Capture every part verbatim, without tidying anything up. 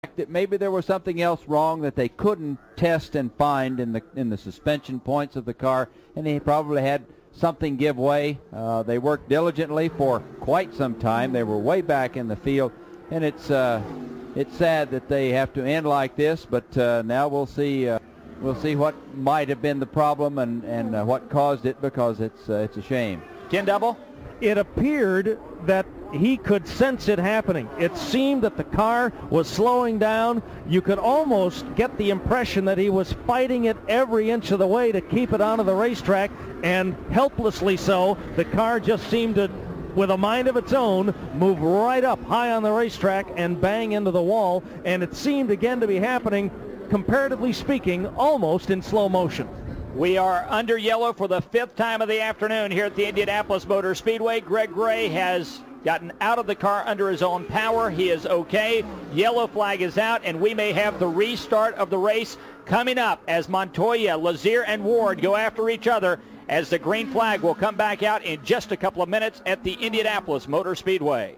that maybe there was something else wrong that they couldn't test and find in the in the suspension points of the car, and he probably had something give way. Uh, they worked diligently for quite some time. They were way back in the field, and it's uh, it's sad that they have to end like this. But uh, now we'll see uh, we'll see what might have been the problem and and uh, what caused it, because it's uh, it's a shame. Ken Double? It appeared that he could sense it happening. It seemed that the car was slowing down. You could almost get the impression that he was fighting it every inch of the way to keep it onto the racetrack, and helplessly so, the car just seemed to, with a mind of its own, move right up high on the racetrack and bang into the wall, and it seemed again to be happening, comparatively speaking, almost in slow motion. We are under yellow for the fifth time of the afternoon here at the Indianapolis Motor Speedway. Greg Gray has gotten out of the car under his own power. He is okay. Yellow flag is out, and we may have the restart of the race coming up as Montoya, Lazier, and Ward go after each other, as the green flag will come back out in just a couple of minutes at the Indianapolis Motor Speedway.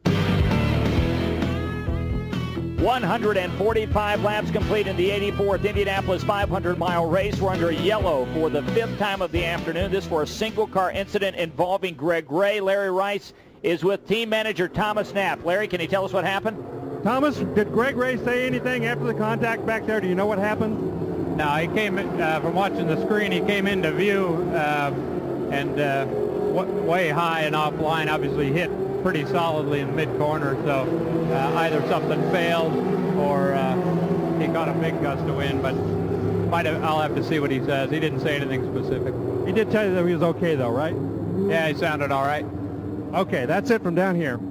one hundred forty-five laps complete in the eighty-fourth Indianapolis five hundred mile race. We're under yellow for the fifth time of the afternoon. This for a single car incident involving Greg Gray. Larry Rice is with team manager Thomas Knapp. Larry, can you tell us what happened? Thomas, did Greg Ray say anything after the contact back there? Do you know what happened? No, he came, uh, from watching the screen, he came into view uh, and uh, w- way high and offline, obviously hit pretty solidly in mid-corner, so uh, either something failed or uh, he caught a big gust of wind, but might have, I'll have to see what he says. He didn't say anything specific. He did tell you that he was okay, though, right? Yeah, he sounded all right. Okay, that's it from down here.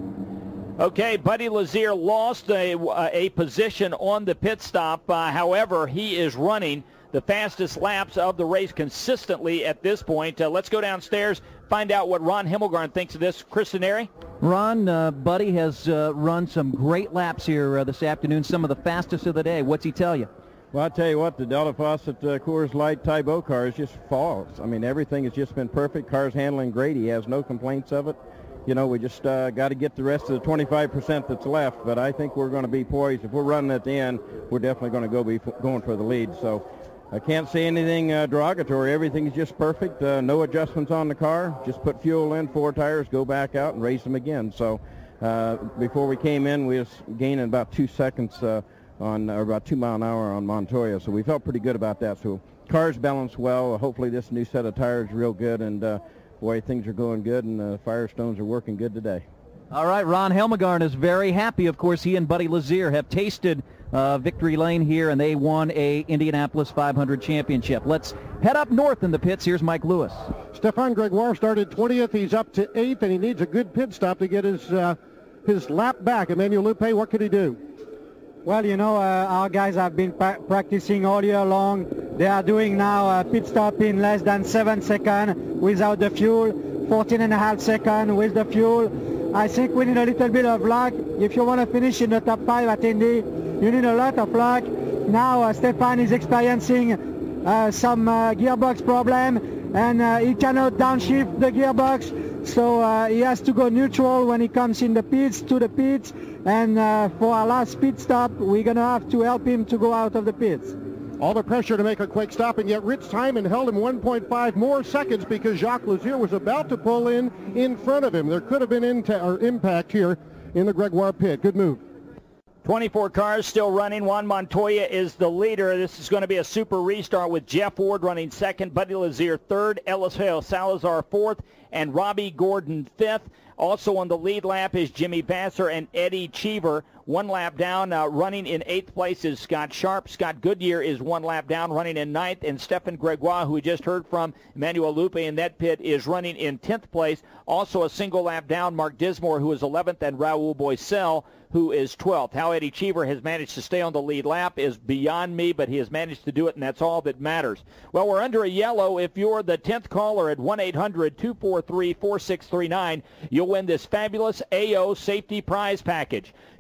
Okay, Buddy Lazier lost a, a position on the pit stop. Uh, however, he is running the fastest laps of the race consistently at this point. Uh, let's go downstairs, find out what Ron Himmelgarn thinks of this. Chris Denari? Ron, uh, Buddy has uh, run some great laps here uh, this afternoon, some of the fastest of the day. What's he tell you? Well, I'll tell you what, the Delta Faucet uh, Coors Light Tybo car is just falls. I mean, everything has just been perfect. Car's handling great. He has no complaints of it. You know, we just uh, got to get the rest of the twenty-five percent that's left, but I think we're going to be poised. If we're running at the end, we're definitely going to go be f- going for the lead. So I can't say anything uh, derogatory. Everything's just perfect. Uh, no adjustments on the car. Just put fuel in, four tires, go back out, and race them again. So uh, before we came in, we was gaining about two seconds uh, on, or about two mile an hour on Montoya. So we felt pretty good about that. So car's balanced well. Hopefully this new set of tires is real good, and uh, boy, things are going good, and the Firestones are working good today. All right, Ron Himmelgarn is very happy. Of course, he and Buddy Lazier have tasted uh, victory lane here, and they won a Indianapolis five hundred championship. Let's head up north in the pits. Here's Mike Lewis. Stefan Gregoire started twentieth. He's up to eighth, and he needs a good pit stop to get his uh, his lap back. Emmanuel Lupe, what could he do? Well, you know, uh, our guys have been pra- practicing all year long. They are doing now a pit stop in less than seven seconds without the fuel, fourteen and a half seconds with the fuel. I think we need a little bit of luck. If you want to finish in the top five at Indy, you need a lot of luck. Now uh, Stefan is experiencing uh, some uh, gearbox problem, and uh, he cannot downshift the gearbox, so uh, he has to go neutral when he comes in the pits, to the pits. And uh, for our last pit stop, we're going to have to help him to go out of the pits. All the pressure to make a quick stop, and yet Rich Hyman held him one point five more seconds because Jacques Lazier was about to pull in in front of him. There could have been in or impact here in the Gregoire pit. Good move. twenty-four cars still running. Juan Montoya is the leader. This is going to be a super restart with Jeff Ward running second, Buddy Lazier third, Eliseo Salazar fourth, and Robbie Gordon fifth. Also on the lead lap is Jimmy Vasser and Eddie Cheever. One lap down, uh, running in eighth place is Scott Sharp. Scott Goodyear is one lap down, running in ninth. And Stefan Gregoire, who we just heard from, Emmanuel Lupe in that pit, is running in tenth place. Also a single lap down, Mark Dismore, who is eleventh, and Raul Boisel, who is twelfth. How Eddie Cheever has managed to stay on the lead lap is beyond me, but he has managed to do it, and that's all that matters. Well, we're under a yellow. If you're the tenth caller at one eight hundred two four three four six three nine, you'll win this fabulous A O safety prize package.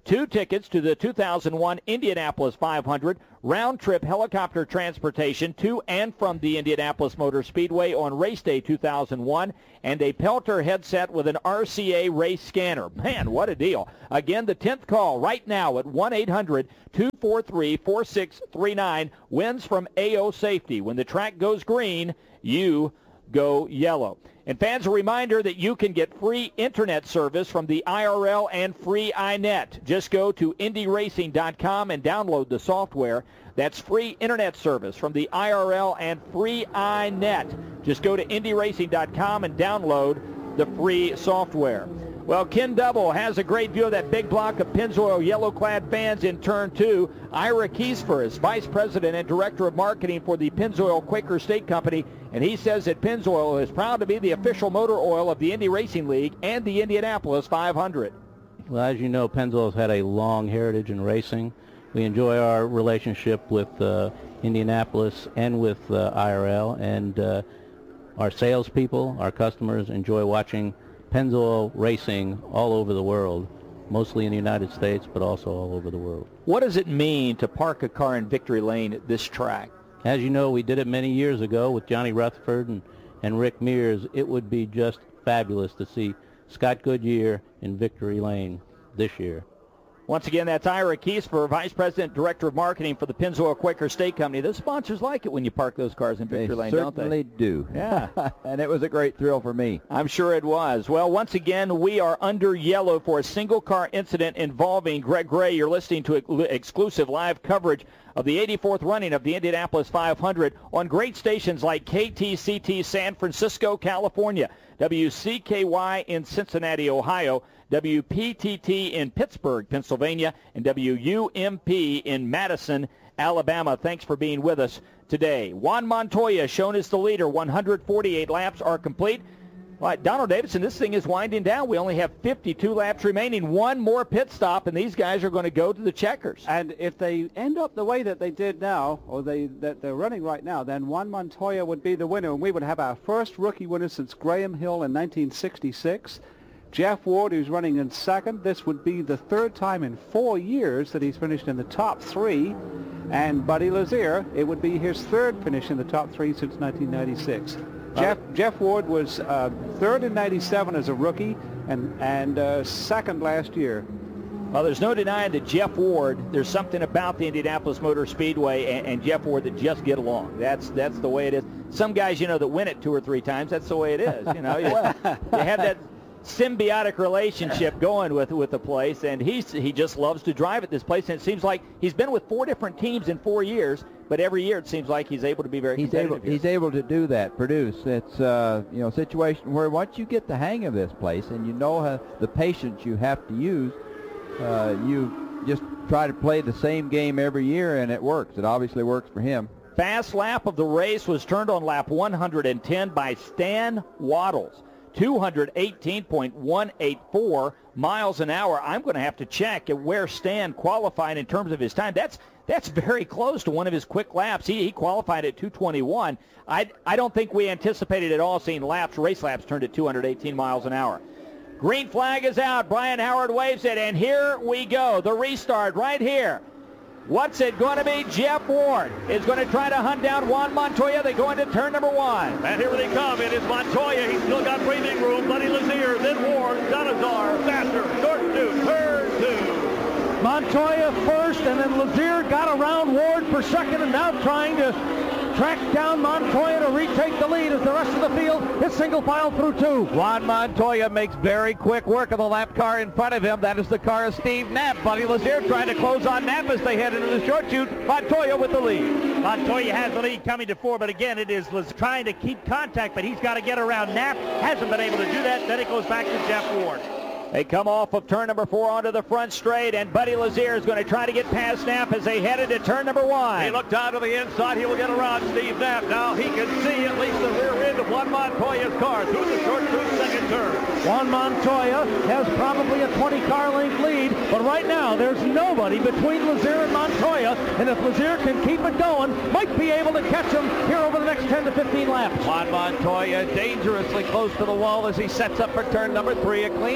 two tickets to the two thousand one Indianapolis five hundred, round-trip helicopter transportation to and from the Indianapolis Motor Speedway on race day two thousand one, and a Peltor headset with an R C A race scanner. Man, what a deal. Again, the tenth call right now at one eight hundred two four three four six three nine wins from A O Safety. When the track goes green, you go yellow. And fans, a reminder that you can get free internet service from the I R L and free iNet. Just go to Indy Racing dot com and download the software. That's free internet service from the I R L and free iNet. Just go to Indy Racing dot com and download the free software. Well, Ken Double has a great view of that big block of Pennzoil yellow-clad fans in turn two. Ira Kiesfer is Vice President and Director of Marketing for the Pennzoil Quaker State Company, and he says that Pennzoil is proud to be the official motor oil of the Indy Racing League and the Indianapolis five hundred. Well, as you know, Pennzoil's had a long heritage in racing. We enjoy our relationship with uh, Indianapolis and with uh, I R L, and uh, our salespeople, our customers enjoy watching Pennzoil racing all over the world, mostly in the United States, but also all over the world. What does it mean to park a car in Victory Lane at this track? As you know, we did it many years ago with Johnny Rutherford and, and Rick Mears. It would be just fabulous to see Scott Goodyear in Victory Lane this year. Once again, that's Ira Kiesfer, Vice President, Director of Marketing for the Pennzoil Quaker State Company. The sponsors like it when you park those cars in Victory Lane, don't they? They certainly do. Yeah. And it was a great thrill for me. I'm sure it was. Well, once again, we are under yellow for a single-car incident involving Greg Ray. You're listening to exclusive live coverage of the eighty-fourth running of the Indianapolis five hundred on great stations like K T C T San Francisco, California, W C K Y in Cincinnati, Ohio, W P T T in Pittsburgh, Pennsylvania, and W U M P in Madison, Alabama. Thanks for being with us today. Juan Montoya shown as the leader. one hundred forty-eight laps are complete. All right, Donald Davidson, this thing is winding down. We only have fifty-two laps remaining. One more pit stop, and these guys are going to go to the checkers. And if they end up the way that they did now, or they that they're running right now, then Juan Montoya would be the winner, and we would have our first rookie winner since Graham Hill in nineteen sixty-six. Jeff Ward, who's running in second. This would be the third time in four years that he's finished in the top three. And Buddy Lazier, it would be his third finish in the top three since nineteen ninety-six. Jeff, Jeff Ward was uh, third in ninety-seven as a rookie and, and uh, second last year. Well, there's no denying that Jeff Ward, there's something about the Indianapolis Motor Speedway and, and Jeff Ward that just get along. That's that's the way it is. Some guys, you know, that win it two or three times, that's the way it is. You know, you, you have that symbiotic relationship going with with the place, and he's he just loves to drive at this place, and it seems like he's been with four different teams in four years, but every year it seems like he's able to be very he's competitive able here. he's able to do that, produce. It's uh you know a situation where once you get the hang of this place and you know how, the patience you have to use, uh, you just try to play the same game every year, and it works. It obviously works for him. Fast lap of the race was turned on lap one hundred ten by Stan Waddles. two hundred eighteen point one eight four miles an hour. I'm going to have to check at where Stan qualified in terms of his time. That's that's very close to one of his quick laps. He, he qualified at two twenty-one. I, I don't think we anticipated at all seeing laps, race laps turned at two hundred eighteen miles an hour. Green flag is out. Brian Howard waves it, and here we go. The restart right here. What's it going to be? Jeff Ward is going to try to hunt down Juan Montoya. They go into turn number one. And here they come. It is Montoya. He's still got breathing room. Buddy Lazier, then Ward, Donazar, faster, short two, turn two. Montoya first, and then Lazier got around Ward for second, and now trying to track down Montoya to retake the lead as the rest of the field is single file through two. Juan Montoya makes very quick work of the lap car in front of him. That is the car of Steve Knapp. Buddy Lazier trying to close on Knapp as they head into the short chute. Montoya with the lead. Montoya has the lead coming to four, but again, it is Liz trying to keep contact, but he's got to get around Knapp. Hasn't been able to do that. Then it goes back to Jeff Ward. They come off of turn number four onto the front straight, and Buddy Lazier is going to try to get past Knapp as they head into turn number one. He looked down to the inside. He will get around Steve Knapp. Now he can see at least the rear end of Juan Montoya's car through the short through second turn. Juan Montoya has probably a twenty car length lead, but right now there's nobody between Lazier and Montoya, and if Lazier can keep it going, might be able to catch him here over the next ten to fifteen laps. Juan Montoya dangerously close to the wall as he sets up for turn number three. A clean line to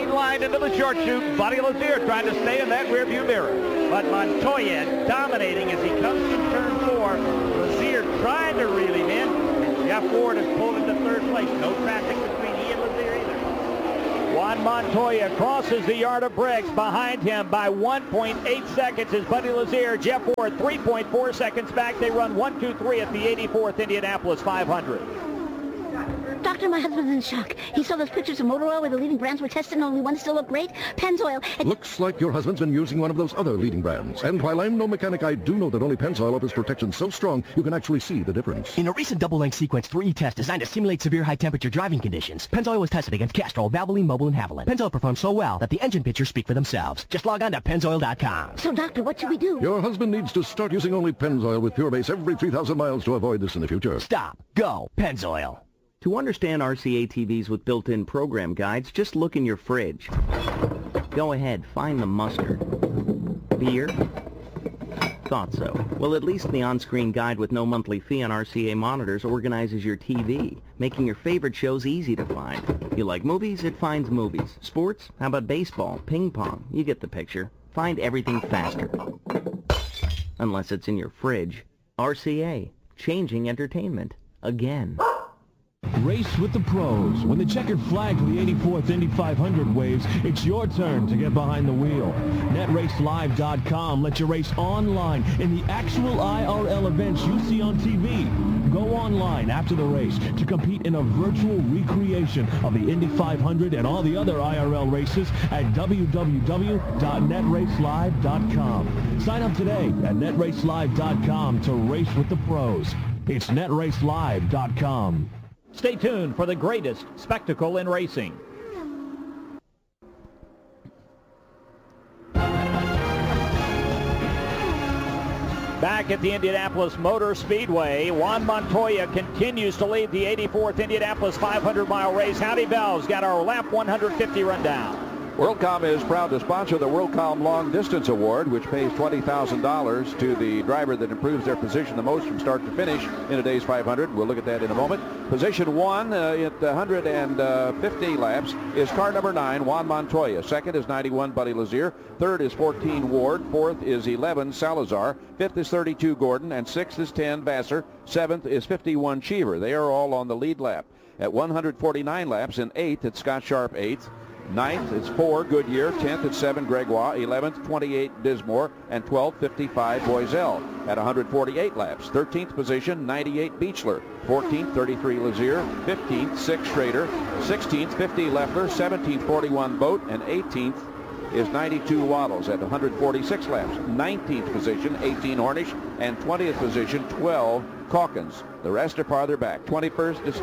into the short chute. Buddy Lazier trying to stay in that rearview mirror. But Montoya dominating as he comes to turn four. Lazier trying to reel him in. And Jeff Ward has pulled into third place. No traffic between he and Lazier either. Juan Montoya crosses the yard of bricks. Behind him by one point eight seconds is Buddy Lazier. Jeff Ward three point four seconds back. They run one two three at the eighty-fourth Indianapolis five hundred. Doctor, my husband's in shock. He saw those pictures of motor oil where the leading brands were tested and only one still looked great. Pennzoil. And looks like your husband's been using one of those other leading brands. And while I'm no mechanic, I do know that only Pennzoil offers protection so strong you can actually see the difference. In a recent double-length sequence three E test designed to simulate severe high-temperature driving conditions, Pennzoil was tested against Castrol, Valvoline, Mobil, and Haviland. Pennzoil performed so well that the engine pictures speak for themselves. Just log on to Pennzoil dot com. So, Doctor, what should we do? Your husband needs to start using only Pennzoil with Pure Base every three thousand miles to avoid this in the future. Stop. Go. Pennzoil. To understand R C A T Vs with built-in program guides, just look in your fridge. Go ahead, find the mustard. Beer? Thought so. Well, at least the on-screen guide with no monthly fee on R C A monitors organizes your T V, making your favorite shows easy to find. You like movies? It finds movies. Sports? How about baseball? Ping pong? You get the picture. Find everything faster. Unless it's in your fridge. R C A. Changing entertainment. Again. Race with the pros. When the checkered flag for the eighty-fourth Indy five hundred waves, it's your turn to get behind the wheel. Net Race Live dot com lets you race online in the actual I R L events you see on T V. Go online after the race to compete in a virtual recreation of the Indy five hundred and all the other I R L races at w w w dot net race live dot com. Sign up today at net race live dot com to race with the pros. It's net race live dot com. Stay tuned for the greatest spectacle in racing. Back at the Indianapolis Motor Speedway, Juan Montoya continues to lead the eighty-fourth Indianapolis five hundred mile race. Howdy Valve's got our lap one hundred fifty rundown. WorldCom is proud to sponsor the WorldCom Long Distance Award, which pays twenty thousand dollars to the driver that improves their position the most from start to finish in a day's five hundred. We'll look at that in a moment. Position one uh, at one hundred fifty laps is car number nine, Juan Montoya. Second is ninety-one, Buddy Lazier. Third is fourteen, Ward. Fourth is eleven, Salazar. Fifth is thirty-two, Gordon. And sixth is ten, Vassar. Seventh is fifty-one, Cheever. They are all on the lead lap. At one hundred forty-nine laps, in eighth, it's Scott Sharp, eighth. Ninth, it's four, Goodyear. Tenth, it's seven, Gregoire. Eleventh, twenty-eight, Dismore. And twelfth, fifty-five, Boiselle. At one hundred forty-eight laps. Thirteenth position, ninety-eight, Beechler. Fourteenth, thirty-three, Lazier. Fifteenth, six, Schrader. Sixteenth, fifty, Leffler. Seventeenth, forty-one, Boat. And eighteenth is ninety-two, Waddles at one hundred forty-six laps. Nineteenth position, eighteen, Hornish. And twentieth position, twelve, Calkins. The rest are farther back. twenty-first is...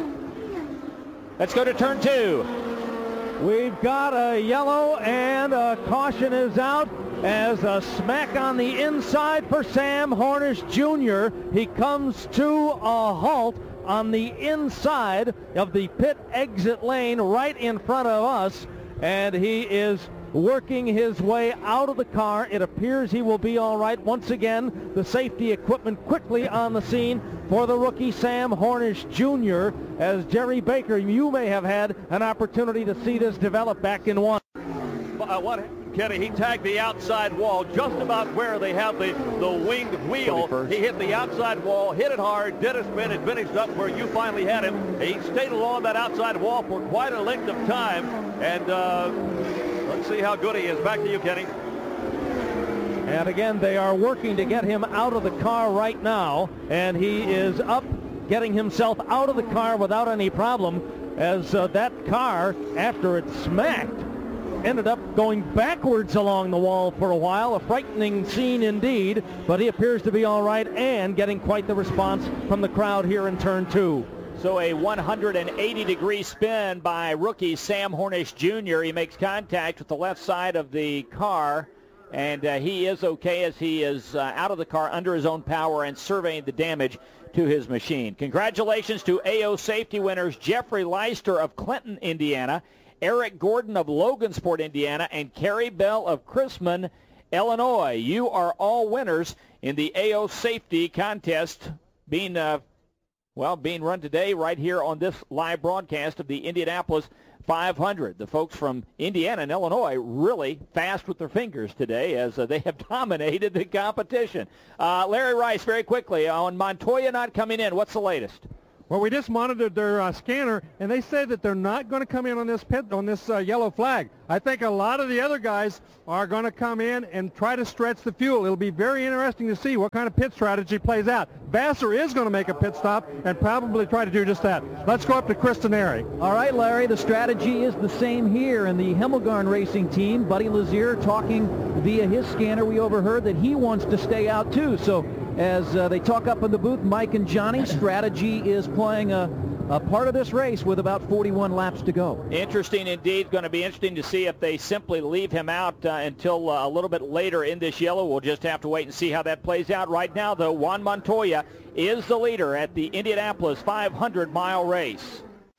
Let's go to turn two. We've got a yellow and a caution is out as a smack on the inside for Sam Hornish Junior He comes to a halt on the inside of the pit exit lane right in front of us, and he is working his way out of the car. It appears he will be all right. Once again, the safety equipment quickly on the scene for the rookie Sam Hornish Junior As Jerry Baker, you may have had an opportunity to see this develop back in one. Uh, what happened, Kenny? He tagged the outside wall just about where they have the, the winged wheel. He hit the outside wall, hit it hard, did a spin, and finished up where you finally had him. He stayed along that outside wall for quite a length of time, and uh, let's see how good he is. Back to you, Kenny. And again, they are working to get him out of the car right now, and he is up, getting himself out of the car without any problem, as uh, that car, after it smacked, ended up going backwards along the wall for a while. A frightening scene indeed, but he appears to be all right and getting quite the response from the crowd here in turn two. So a one hundred eighty degree spin by rookie Sam Hornish Junior He makes contact with the left side of the car, and uh, he is okay as he is uh, out of the car under his own power and surveying the damage to his machine. Congratulations to A O Safety winners Jeffrey Leister of Clinton, Indiana, Eric Gordon of Logansport, Indiana, and Kerry Bell of Chrisman, Illinois. You are all winners in the A O Safety contest being, uh, well, being run today right here on this live broadcast of the Indianapolis five hundred. The folks from Indiana and Illinois really fast with their fingers today as uh, they have dominated the competition. Uh, Larry Rice, very quickly, on Montoya not coming in, what's the latest? Well, we just monitored their uh, scanner, and they say that they're not going to come in on this pit on this uh, yellow flag. I think a lot of the other guys are going to come in and try to stretch the fuel. It'll be very interesting to see what kind of pit strategy plays out. Vassar is going to make a pit stop and probably try to do just that. Let's go up to Chris Denari. All right, Larry, the strategy is the same here in the Hemmelgarn Racing team. Buddy Lazier talking via his scanner. We overheard that he wants to stay out too. So as uh, they talk up in the booth, Mike and Johnny, strategy is playing a, a part of this race with about forty-one laps to go. Interesting indeed. Going to be interesting to see if they simply leave him out uh, until uh, a little bit later in this yellow. We'll just have to wait and see how that plays out. Right now, though, Juan Montoya is the leader at the Indianapolis five hundred mile race.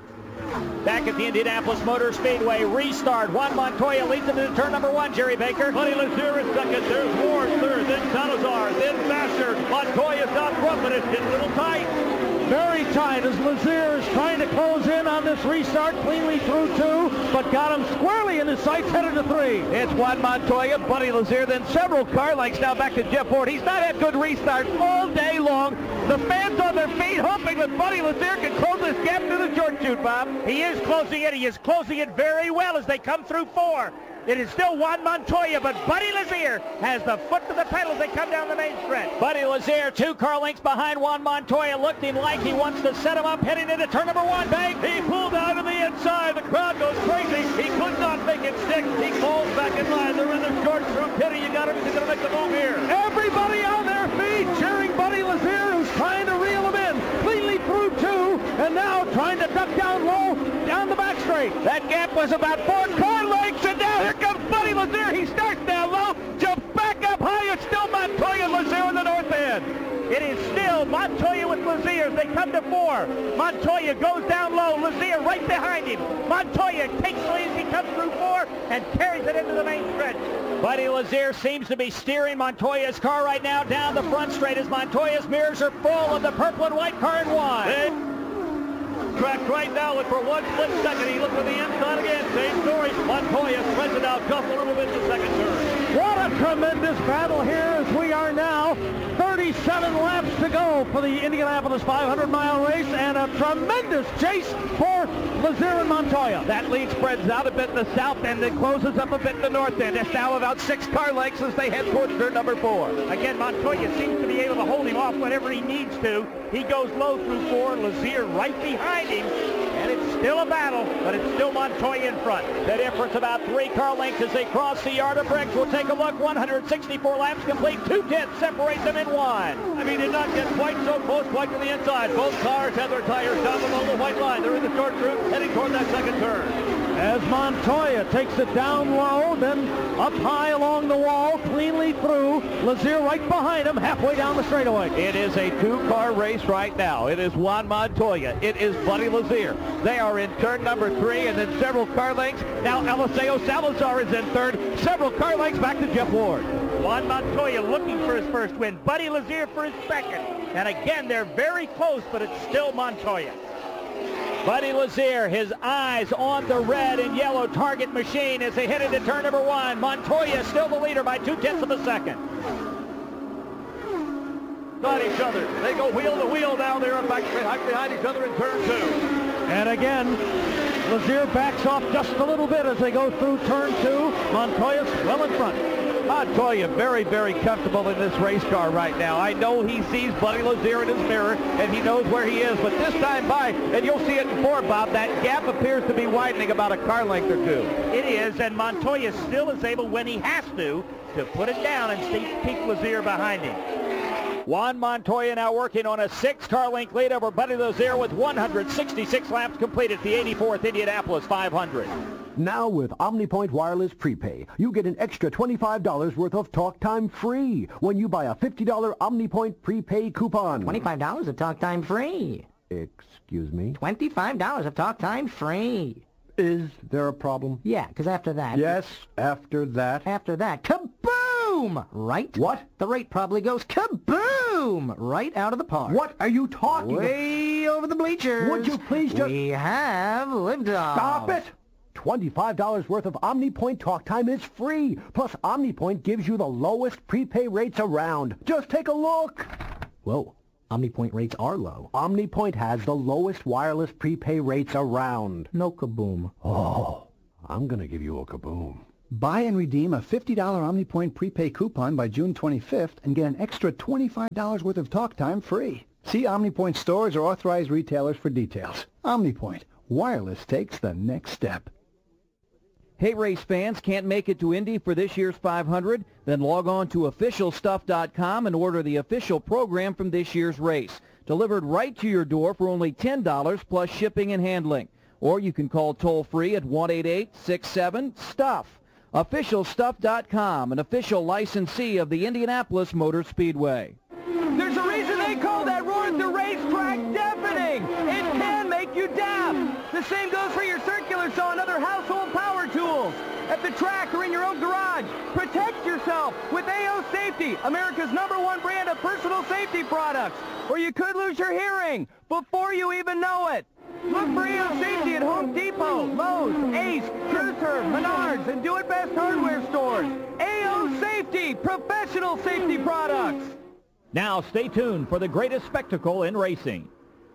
Back at the Indianapolis Motor Speedway, restart. Juan Montoya leads into turn number one. Jerry Baker. Buddy Lazier in second. There's Ward third. Then Salazar. Then Vassar. Montoya's out front, but it's getting a little tight. Very tight as Lazier is trying to close in on this restart, cleanly through two, but got him squarely in his sights, headed to three. It's Juan Montoya, Buddy Lazier, then several car lengths now back to Jeff Ward. He's not had good restarts all day long. The fans on their feet hoping that Buddy Lazier can close this gap through the short chute, Bob. He is closing it. He is closing it very well as they come through four. It is still Juan Montoya, but Buddy Lazier has the foot to the pedal as they come down the main stretch. Buddy Lazier, two car lengths behind Juan Montoya, looking like he wants to set him up, heading into turn number one. Bang! He pulled out of the inside. The crowd goes crazy. He could not make it stick. He falls back in line. They're in the short through pity. You got him. He's going to make the move here. Everybody on their feet cheering Buddy Lazier, who's trying to reel him in. Cleanly through two, and now trying to duck down low down the back straight. That gap was about four car lengths, and now here comes Buddy Lazier. He starts down low, jumps back up high. It's still Montoya and Lazier in the north end. It is still Montoya with Lazier as they come to four. Montoya goes down low. Lazier right behind him. Montoya takes the lead as he comes through four and carries it into the main stretch. Buddy Lazier seems to be steering Montoya's car right now down the front straight as Montoya's mirrors are full of the purple and white car in one. Track right now, and for one split second, he looked to the inside again. Same story. Montoya spreads it out just a little bit in the second turn. What a tremendous battle here as we are now thirty-seven laps to go for the Indianapolis five hundred mile race, and a tremendous chase for Lazier and Montoya. That lead spreads out a bit in the south end and closes up a bit in the north end. It's now about six car lengths as they head towards turn number four. Again, Montoya seems to be able to hold him off whenever he needs to. He goes low through four. Lazier right behind him. And it's still a battle, but it's still Montoya in front. The difference about three car lengths as they cross the yard of bricks. We'll take a look. one hundred sixty-four laps complete. Two tenths separate them in one. I mean, did not get quite so close, quite to the inside. Both cars have their tires down below the white line. They're in the short group, heading toward that second turn. As Montoya takes it down low, then up high along the wall, cleanly through. Lazier right behind him, halfway down the straightaway. It is a two-car race right now. It is Juan Montoya. It is Buddy Lazier. They are in turn number three, and then several car lengths. Now Eliseo Salazar is in third. Several car lengths back to Jeff Ward. Juan Montoya looking for his first win. Buddy Lazier for his second. And again, they're very close, but it's still Montoya. Buddy Lazier, his eyes on the red and yellow target machine as they head into turn number one. Montoya still the leader by two-tenths of a second. Got each other. They go wheel to wheel down there and back behind each other in turn two. And again, Lazier backs off just a little bit as they go through turn two. Montoya's well in front. Montoya very, very comfortable in this race car right now. I know he sees Buddy Lazier in his mirror, and he knows where he is. But this time by, and you'll see it before, Bob, that gap appears to be widening about a car length or two. It is, and Montoya still is able, when he has to, to put it down and keep Lazier behind him. Juan Montoya now working on a six-car length lead over Buddy Lazier with one hundred sixty-six laps completed at the eighty-fourth Indianapolis five hundred. Now with OmniPoint Wireless Prepay, you get an extra twenty-five dollars worth of talk time free when you buy a fifty dollars OmniPoint Prepay coupon. twenty-five dollars of talk time free. Excuse me? twenty-five dollars of talk time free. Is there a problem? Yeah, because after that... Yes, after that. After that, kaboom! Right? What? The rate probably goes kaboom! Right out of the park. What are you talking about? Way over the bleachers. Would you please just... We have liftoff. Stop it! twenty-five dollars worth of OmniPoint talk time is free. Plus, OmniPoint gives you the lowest prepay rates around. Just take a look. Whoa. OmniPoint rates are low. OmniPoint has the lowest wireless prepay rates around. No kaboom. Oh, I'm going to give you a kaboom. Buy and redeem a fifty dollars OmniPoint prepay coupon by June twenty-fifth and get an extra twenty-five dollars worth of talk time free. See OmniPoint stores or authorized retailers for details. OmniPoint. Wireless takes the next step. Hey, race fans, can't make it to Indy for this year's five hundred? Then log on to official stuff dot com and order the official program from this year's race. Delivered right to your door for only ten dollars plus shipping and handling. Or you can call toll-free at one eight eight, six seven, STUFF. official stuff dot com, an official licensee of the Indianapolis Motor Speedway. There's a reason they call that roar at the racetrack deafening. It can make you deaf. The same goes for your circular saw and other household power tools. At the track or in your own garage, protect yourself with A O Safety, America's number one brand of personal safety products. Or you could lose your hearing before you even know it. Look for A O Safety at Home Depot, Lowe's, Ace, Curser, Menards, and Do It Best hardware stores. A O Safety, professional safety products. Now stay tuned for the greatest spectacle in racing.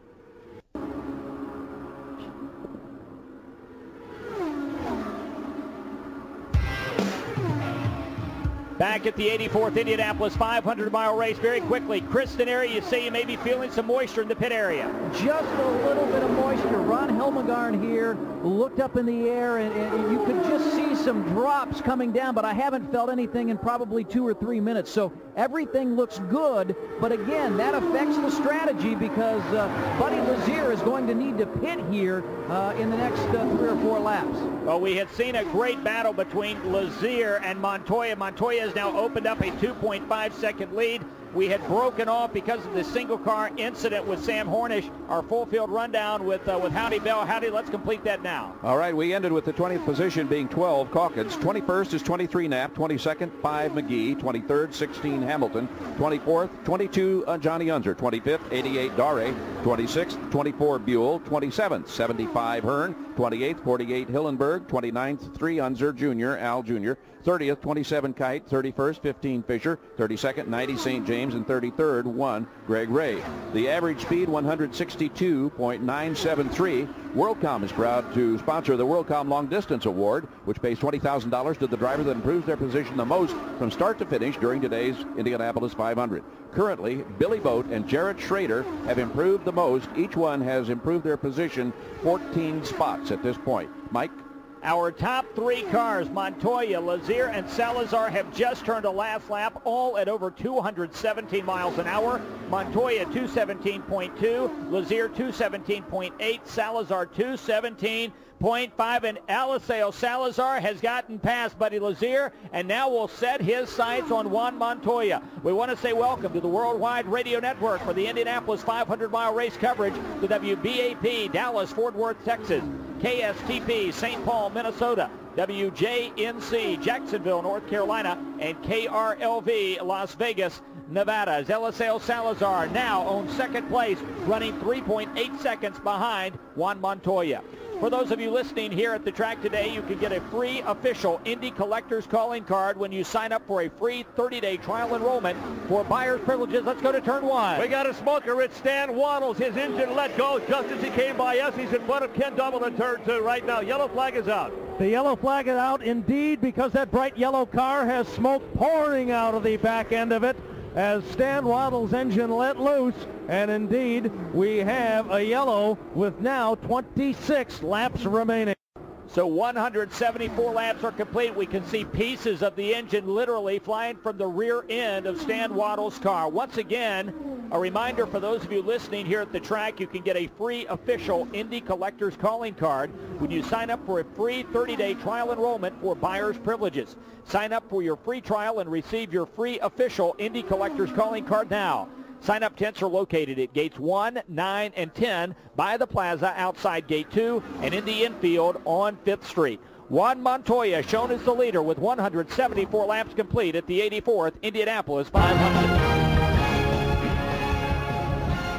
Back at the eighty-fourth Indianapolis five hundred mile race very quickly. Chris Denari, you say you may be feeling some moisture in the pit area. Just a little bit of moisture. Ron Helmegarn here looked up in the air, and, and you could just see some drops coming down, but I haven't felt anything in probably two or three minutes. So everything looks good, but again, that affects the strategy because uh, Buddy Lazier is going to need to pit here uh, in the next uh, three or four laps. Well, we had seen a great battle between Lazier and Montoya. Montoya has now opened up a two point five second lead. We had broken off because of the single car incident with Sam Hornish. Our full field rundown with uh, with Howdy Bell. Howdy, let's complete that now. All right, we ended with the twentieth position being twelve Calkins. twenty-first is twenty-three Knapp. twenty-second, five McGee. twenty-third, sixteen Hamilton. twenty-fourth, twenty-two uh, Johnny Unser. twenty-fifth, eighty-eight Dare. twenty-sixth, twenty-four Buell. twenty-seventh, seventy-five Hearn. twenty-eighth, forty-eight Hillenberg. twenty-ninth, three Unser Junior, Al Junior thirtieth, twenty-seven Kite. thirty-first, fifteen Fisher. thirty-second, ninety Saint James. And thirty-third, one Greg Ray. The average speed, one sixty-two point nine seven three. WorldCom is proud to sponsor the WorldCom Long Distance Award, which pays twenty thousand dollars to the driver that improves their position the most from start to finish during today's Indianapolis five hundred. Currently, Billy Boat and Jarrett Schrader have improved the most. Each one has improved their position fourteen spots at this point. Mike? Our top three cars, Montoya, Lazier, and Salazar, have just turned a last lap, all at over two hundred seventeen miles an hour. Montoya, two seventeen point two, Lazier, two seventeen point eight, Salazar, two seventeen point five, and Eliseo Salazar has gotten past Buddy Lazier, and now will set his sights on Juan Montoya. We want to say welcome to the Worldwide Radio Network for the Indianapolis five hundred mile race coverage to W B A P, Dallas, Fort Worth, Texas, K S T P, Saint Paul, Minnesota, W J N C, Jacksonville, North Carolina, and K R L V, Las Vegas, Nevada. Eliseo Salazar now owns second place, running three point eight seconds behind Juan Montoya. For those of you listening here at the track today, you can get a free official Indy Collectors Calling Card when you sign up for a free thirty day trial enrollment for buyer's privileges. Let's go to turn one. We got a smoker. It's Stan Waddles. His engine let go just as he came by us. He's in front of Ken Double in turn two right now. Yellow flag is out. The yellow flag is out indeed because that bright yellow car has smoke pouring out of the back end of it as Stan Waddle's engine let loose, and indeed we have a yellow with now twenty-six laps remaining. So one hundred seventy-four laps are complete. We can see pieces of the engine literally flying from the rear end of Stan Waddle's car. Once again, a reminder for those of you listening here at the track, you can get a free official Indy Collectors Calling Card when you sign up for a free thirty day trial enrollment for buyer's privileges. Sign up for your free trial and receive your free official Indy Collectors Calling Card now. Sign-up tents are located at gates one, nine, and ten by the plaza outside gate two and in the infield on fifth street. Juan Montoya shown as the leader with one hundred seventy-four laps complete at the eighty-fourth Indianapolis five hundred.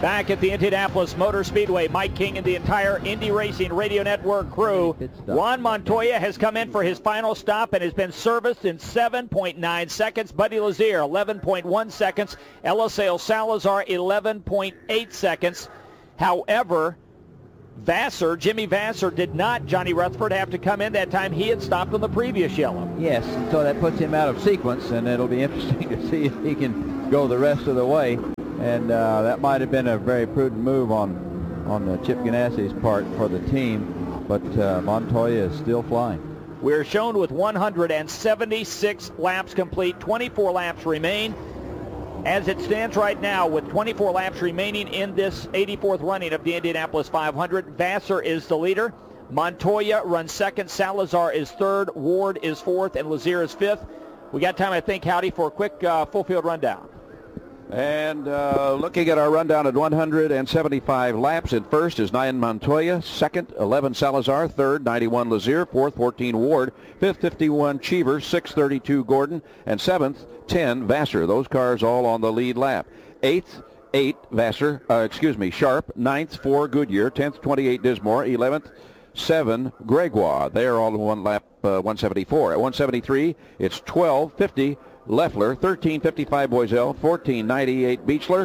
Back at the Indianapolis Motor Speedway, Mike King and the entire Indy Racing Radio Network crew. Juan Montoya has come in for his final stop and has been serviced in seven point nine seconds. Buddy Lazier, eleven point one seconds. Eliseo Salazar, eleven point eight seconds. However, Vassar, Jimmy Vassar, did not, Johnny Rutherford, have to come in that time. He had stopped on the previous yellow. Yes, so that puts him out of sequence, and it'll be interesting to see if he can go the rest of the way. And uh, that might have been a very prudent move on on uh, Chip Ganassi's part for the team, but uh, Montoya is still flying. We're shown with one hundred seventy-six laps complete, twenty-four laps remain. As it stands right now, with twenty-four laps remaining in this eighty-fourth running of the Indianapolis five hundred, Vassar is the leader. Montoya runs second, Salazar is third, Ward is fourth, and Lazier is fifth. We got time, I think, Howdy, for a quick uh, full field rundown. And uh, looking at our rundown at one hundred seventy-five laps, in first is nine Montoya, second eleven Salazar, third ninety-one Lazier, fourth fourteen Ward, fifth fifty-one Cheever, sixth thirty-two Gordon, and seventh ten Vassar. Those cars all on the lead lap. Eighth, eight Vassar, uh, excuse me, Sharp, ninth four Goodyear, tenth twenty-eight Dismore, eleventh seven Gregoire. They are all in one lap, uh, one seventy-four. At one seventy-three, it's twelve fifty Leffler, thirteen fifty-five Boiselle, fourteen ninety-eight Beechler.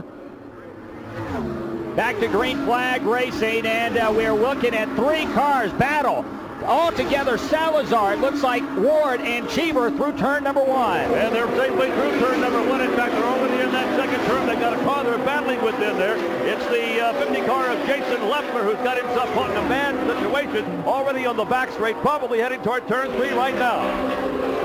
Back to green flag racing, and uh, we're looking at three cars battle. All together, Salazar, it looks like Ward and Cheever through turn number one. And they're safely through turn number one. In fact, they're already in that second turn. They've got a car they're battling with in there. It's the uh, fifty car of Jason Leffler, who's got himself caught in a bad situation, already on the back straight, probably heading toward turn three right now.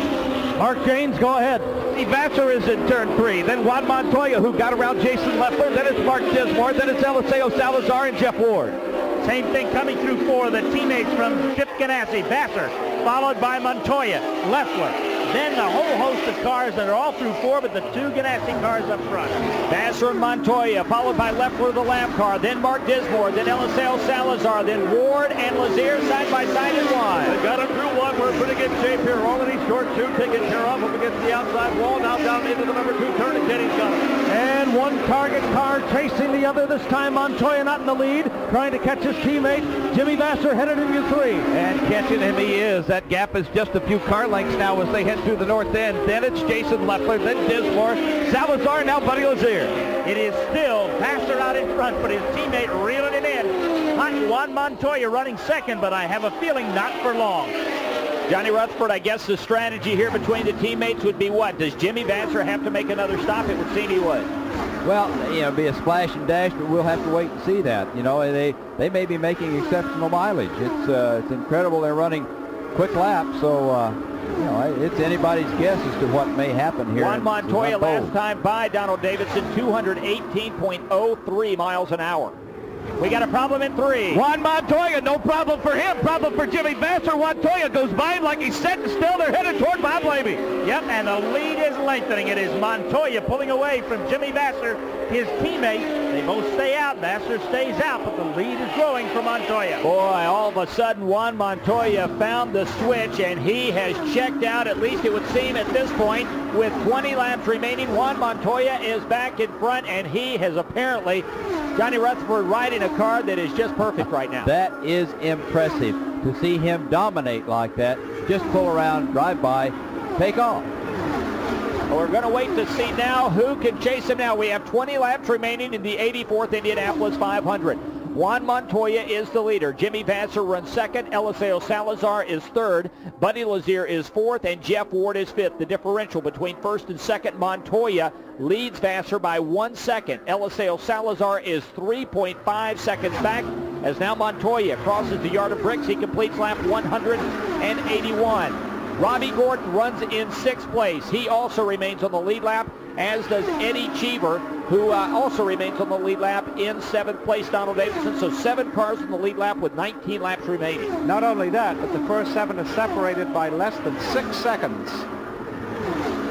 Mark Janes, go ahead. Vassar is in turn three. Then Juan Montoya, who got around Jason Leffler. Then it's Mark Dismore. Then it's Eliseo Salazar and Jeff Ward. Same thing coming through for the teammates from Chip Ganassi. Vassar, followed by Montoya, Leffler. Then the whole host of cars that are all through four, but the two Ganassi cars up front. Vassar and Montoya, followed by Leffler, the lap car. Then Mark Dismore. Then Eliseo Salazar. Then Ward and Lazier side by side in one. They got him through one. We're in pretty good shape here. Already short two taken care of up against the outside wall. Now down into the number two turn, and Kenny's got him. And one target car chasing the other. This time Montoya not in the lead, trying to catch his teammate. Jimmy Vassar headed into three. And catching him he is. That gap is just a few car lengths now as they head through the north end. Then it's Jason Leffler, then Dismore, Salazar, now Buddy Lazier. It is still Vassar out in front, but his teammate reeling it in. Hot Juan Montoya running second, but I have a feeling not for long. Johnny Rutherford, I guess the strategy here between the teammates would be what? Does Jimmy Vassar have to make another stop? It would seem he would. Well, you know, it'd be a splash and dash, but we'll have to wait and see that. You know, they they may be making exceptional mileage. It's uh, it's incredible they're running quick laps, so uh, you know, it's anybody's guess as to what may happen here. Juan Montoya last time by Donald Davidson, two eighteen point oh three miles an hour. We got a problem in three. Juan Montoya, no problem for him. Problem for Jimmy Vassar. Montoya goes by him like he's sitting still. They're headed toward Bob Lamy. Yep, and the lead is lengthening. It is Montoya pulling away from Jimmy Vassar, his teammate. They both stay out. Vassar stays out, but the lead is growing for Montoya. Boy, all of a sudden, Juan Montoya found the switch, and he has checked out, at least it would seem at this point, with twenty laps remaining. Juan Montoya is back in front, and he has apparently, Johnny Rutherford riding a car that is just perfect right now. That is impressive to see him dominate like that. Just pull around, drive by, take off. Well, we're going to wait to see now who can chase him now. We have twenty laps remaining in the eighty-fourth Indianapolis five hundred. Juan Montoya is the leader. Jimmy Vassar runs second. Eliseo Salazar is third. Buddy Lazier is fourth, and Jeff Ward is fifth. The differential between first and second, Montoya leads Vassar by one second. Eliseo Salazar is three point five seconds back as now Montoya crosses the yard of bricks. He completes lap one hundred eighty-one. Robbie Gordon runs in sixth place. He also remains on the lead lap, as does Eddie Cheever, who uh, also remains on the lead lap in seventh place. Donald Davidson. So seven cars in the lead lap with nineteen laps remaining. Not only that, but the first seven are separated by less than six seconds.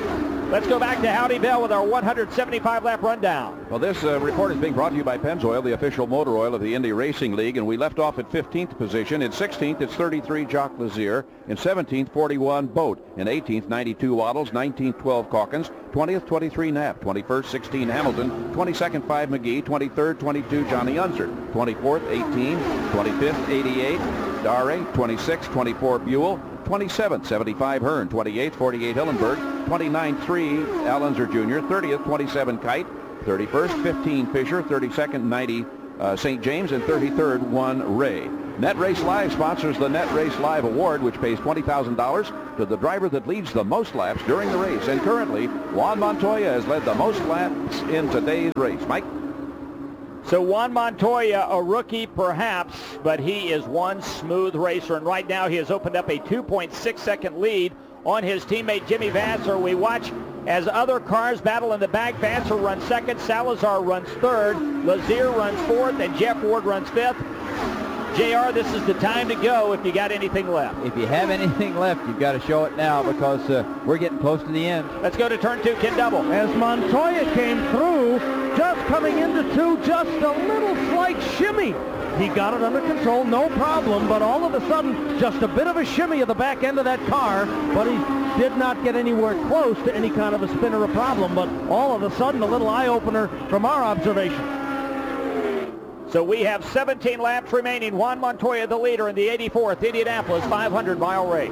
Let's go back to Howdy Bell with our one hundred seventy-five lap rundown. Well, this uh, report is being brought to you by Pennzoil, the official motor oil of the Indy Racing League, and we left off at fifteenth position. In sixteenth, it's thirty-three, Jacques Lazier. In seventeenth, forty-one, Boat. In eighteenth, ninety-two, Waddles. nineteenth, twelve, Calkins. twentieth, twenty-three, Knapp. twenty-first, sixteen, Hamilton. twenty-second, five, McGee. twenty-third, twenty-two, Johnny Unser. twenty-fourth, eighteen. twenty-fifth, eighty-eight, Dare. twenty-sixth, twenty-four, Buell. twenty-seventh, seventy-five, Hearn. twenty-eighth, forty-eight, Hillenberg. twenty-ninth, three, Al Unser Junior thirtieth, twenty-seven, Kite. thirty-first, fifteen, Fisher. thirty-second, ninety, uh, Saint James. And thirty-third, one, Ray. Net Race Live sponsors the Net Race Live Award, which pays twenty thousand dollars to the driver that leads the most laps during the race. And currently, Juan Montoya has led the most laps in today's race. Mike? So Juan Montoya, a rookie perhaps, but he is one smooth racer. And right now he has opened up a two point six second lead on his teammate Jimmy Vasser. We watch as other cars battle in the back. Vasser runs second, Salazar runs third, Lazier runs fourth, and Jeff Ward runs fifth. J R, this is the time to go if you got anything left. If you have anything left, you've got to show it now because uh, we're getting close to the end. Let's go to turn two, Ken Double. As Montoya came through, just coming into two, just a little slight shimmy. He got it under control, no problem, but all of a sudden, just a bit of a shimmy at the back end of that car, but he did not get anywhere close to any kind of a spin or a problem, but all of a sudden, a little eye-opener from our observation. So we have seventeen laps remaining. Juan Montoya, the leader in the eighty-fourth Indianapolis five hundred mile race.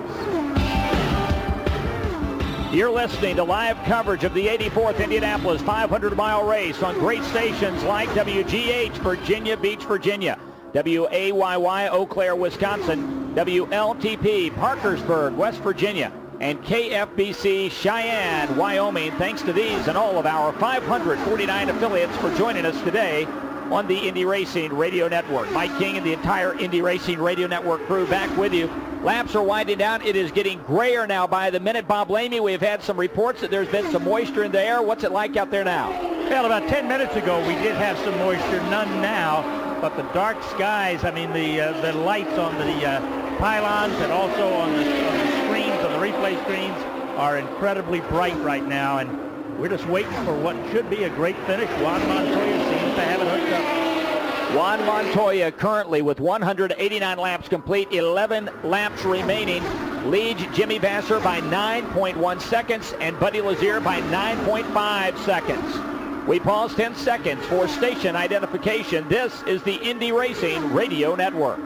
You're listening to live coverage of the eighty-fourth Indianapolis five hundred mile race on great stations like W G H, Virginia Beach, Virginia, W A Y Y, Eau Claire, Wisconsin, W L T P, Parkersburg, West Virginia, and K F B C, Cheyenne, Wyoming. Thanks to these and all of our five hundred forty-nine affiliates for joining us today on the Indy Racing Radio Network. Mike King and the entire Indy Racing Radio Network crew back with you. Laps are winding down. It is getting grayer now by the minute. Bob Lamey, we've had some reports that there's been some moisture in the air. What's it like out there now? Well, about ten minutes ago, we did have some moisture. None now. But the dark skies, I mean, the uh, the lights on the uh, pylons and also on the, on the screens, on the replay screens, are incredibly bright right now. And we're just waiting for what should be a great finish. Juan Montoya seems to have it hooked up. Juan Montoya currently with one hundred eighty-nine laps complete, eleven laps remaining, leads Jimmy Vasser by nine point one seconds and Buddy Lazier by nine point five seconds. We pause ten seconds for station identification. This is the Indy Racing Radio Network.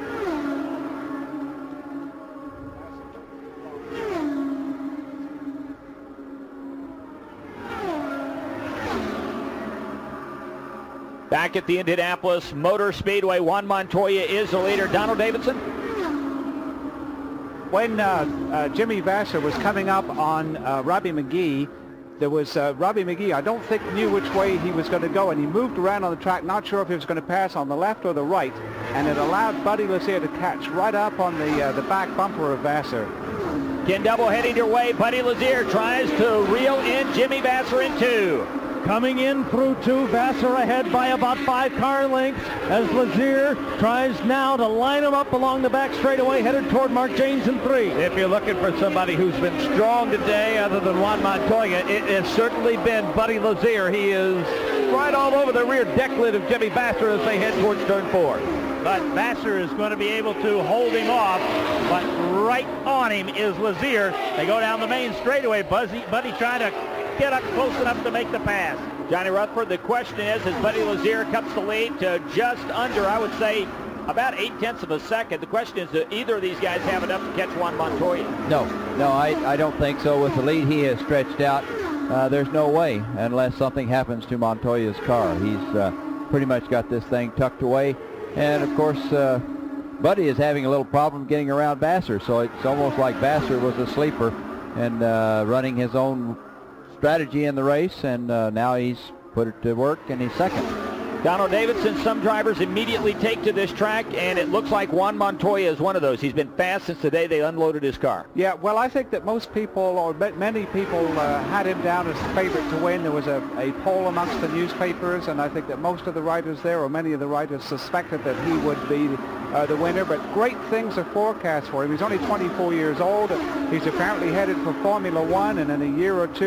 Back at the Indianapolis Motor Speedway, Juan Montoya is the leader. Donald Davidson? When uh, uh, Jimmy Vasser was coming up on uh, Robbie McGee, there was uh, Robbie McGee, I don't think knew which way he was going to go, and he moved around on the track, not sure if he was going to pass on the left or the right, and it allowed Buddy Lazier to catch right up on the, uh, the back bumper of Vasser. Ken Double heading your way. Buddy Lazier tries to reel in Jimmy Vasser in two. Coming in through two, Vasser ahead by about five car lengths as Lazier tries now to line him up along the back straightaway, headed toward Mark James in three. If you're looking for somebody who's been strong today other than Juan Montoya, it has certainly been Buddy Lazier. He is right all over the rear deck lid of Jimmy Vasser as they head towards turn four. But Vasser is going to be able to hold him off, but right on him is Lazier. They go down the main straightaway. Buzzy, Buddy trying to get up close enough to make the pass. Johnny Rutherford, the question is, as Buddy Lazier cuts the lead to just under, I would say, about eight-tenths of a second. The question is, do either of these guys have enough to catch Juan Montoya? No, no, I, I don't think so. With the lead he has stretched out, uh, there's no way unless something happens to Montoya's car. He's uh, pretty much got this thing tucked away. And, of course, uh, Buddy is having a little problem getting around Vasser, so it's almost like Vasser was a sleeper and uh, running his own strategy in the race, and uh, now he's put it to work, and he's second. Donald Davidson, some drivers immediately take to this track, and it looks like Juan Montoya is one of those. He's been fast since the day they unloaded his car. Yeah, well, I think that most people, or many people, uh, had him down as the favorite to win. There was a, a poll amongst the newspapers, and I think that most of the writers there, or many of the writers, suspected that he would be uh, the winner. But great things are forecast for him. He's only twenty-four years old. He's apparently headed for Formula One, and in a year or two,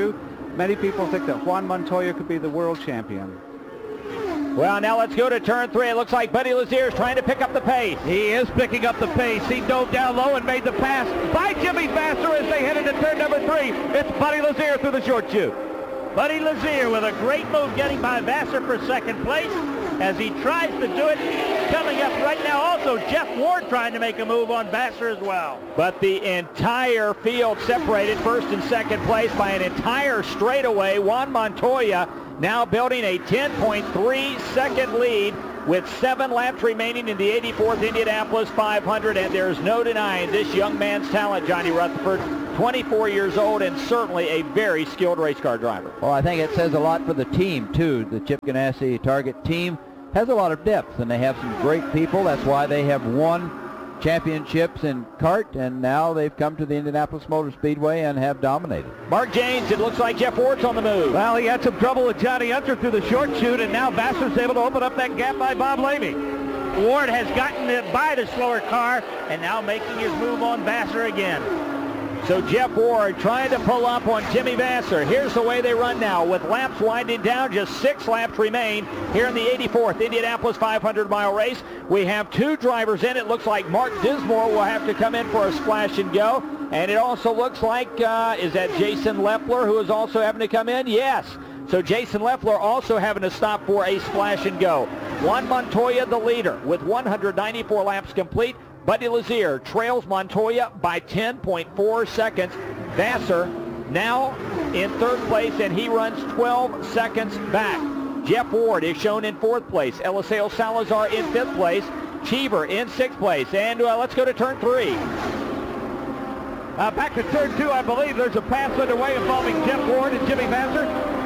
many people think that Juan Montoya could be the world champion. Well, now let's go to turn three. It looks like Buddy Lazier is trying to pick up the pace. He is picking up the pace. He dove down low and made the pass by Jimmy Vasser as they head into turn number three. It's Buddy Lazier through the short chute. Buddy Lazier with a great move getting by Vasser for second place as he tries to do it. Coming up right now also Jeff Ward trying to make a move on Vasser as well. But the entire field separated first and second place by an entire straightaway. Juan Montoya now building a ten point three second lead with seven laps remaining in the eighty-fourth Indianapolis five hundred, and there's no denying this young man's talent, Johnny Rutherford. twenty-four years old and certainly a very skilled race car driver. Well, I think it says a lot for the team, too. The Chip Ganassi Target team has a lot of depth, and they have some great people. That's why they have won championships in kart, and now they've come to the Indianapolis Motor Speedway and have dominated. Mark James, it looks like Jeff Ward's on the move. Well, he had some trouble with Johnny Hunter through the short chute, and now Vasser's able to open up that gap by Bob Lamy. Ward has gotten by the slower car and now making his move on Vasser again. So Jeff Ward trying to pull up on Jimmy Vasser. Here's the way they run now with laps winding down. Just six laps remain here in the eighty-fourth Indianapolis five hundred mile race. We have two drivers in. It looks like Mark Dismore will have to come in for a splash and go. And it also looks like, uh, is that Jason Leffler who is also having to come in? Yes. So Jason Leffler also having to stop for a splash and go. Juan Montoya the leader with one hundred ninety-four laps complete. Buddy Lazier trails Montoya by ten point four seconds. Vasser now in third place, and he runs twelve seconds back. Jeff Ward is shown in fourth place. Eliseo Salazar in fifth place. Cheever in sixth place. And uh, let's go to turn three. Uh, back to turn two, I believe there's a pass underway involving Jeff Ward and Jimmy Vasser.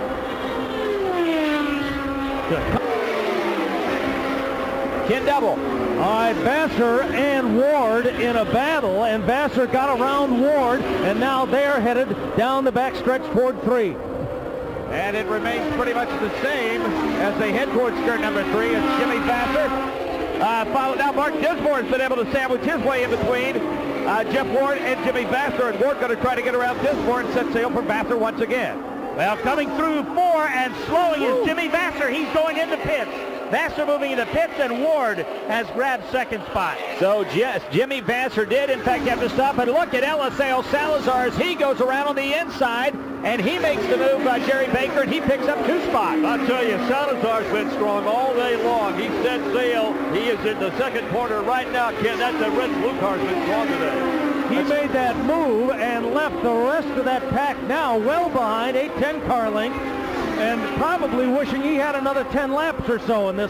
Ken Double. All right, Vasser and Ward in a battle, and Vasser got around Ward, and now they're headed down the backstretch toward three. And it remains pretty much the same as they head towards turn number three. It's Jimmy Vasser. Uh, followed now, Mark Dismore has been able to sandwich his way in between uh, Jeff Ward and Jimmy Vasser, and Ward going to try to get around Dismore and set sail for Vasser once again. Well, coming through four and slowing is Jimmy Vasser. He's going into pits. Vasser moving into pits, and Ward has grabbed second spot. So yes, Jimmy Vasser did in fact have to stop, and look at Eliseo Salazar as he goes around on the inside, and he makes the move by Jerry Baker, and he picks up two spots. I'll tell you, Salazar's been strong all day long. He set sail. He is in the second corner right now, Ken. That's the red and blue car's been strong today. He made that move and left the rest of that pack now well behind, eight ten car length, and probably wishing he had another ten laps or so in this.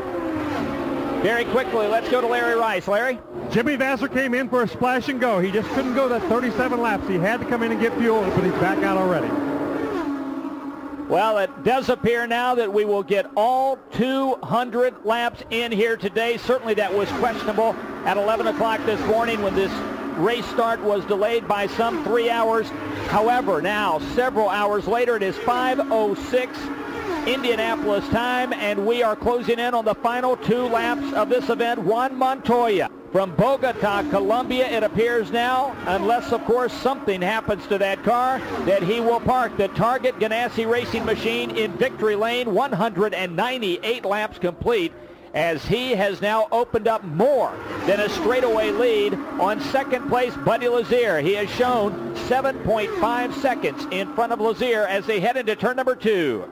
Very quickly, let's go to Larry Rice. Larry? Jimmy Vasser came in for a splash and go. He just couldn't go that thirty-seven laps. He had to come in and get fuel, but he's back out already. Well, it does appear now that we will get all two hundred laps in here today. Certainly that was questionable at eleven o'clock this morning when this race start was delayed by some three hours. However, now, several hours later, it is five oh six Indianapolis time, and we are closing in on the final two laps of this event. Juan Montoya from Bogota, Colombia, it appears now, unless, of course, something happens to that car, that he will park the Target Ganassi Racing Machine in victory lane, one hundred ninety-eight laps complete, as he has now opened up more than a straightaway lead on second place Buddy Lazier. He has shown seven point five seconds in front of Lazier as they head into turn number two.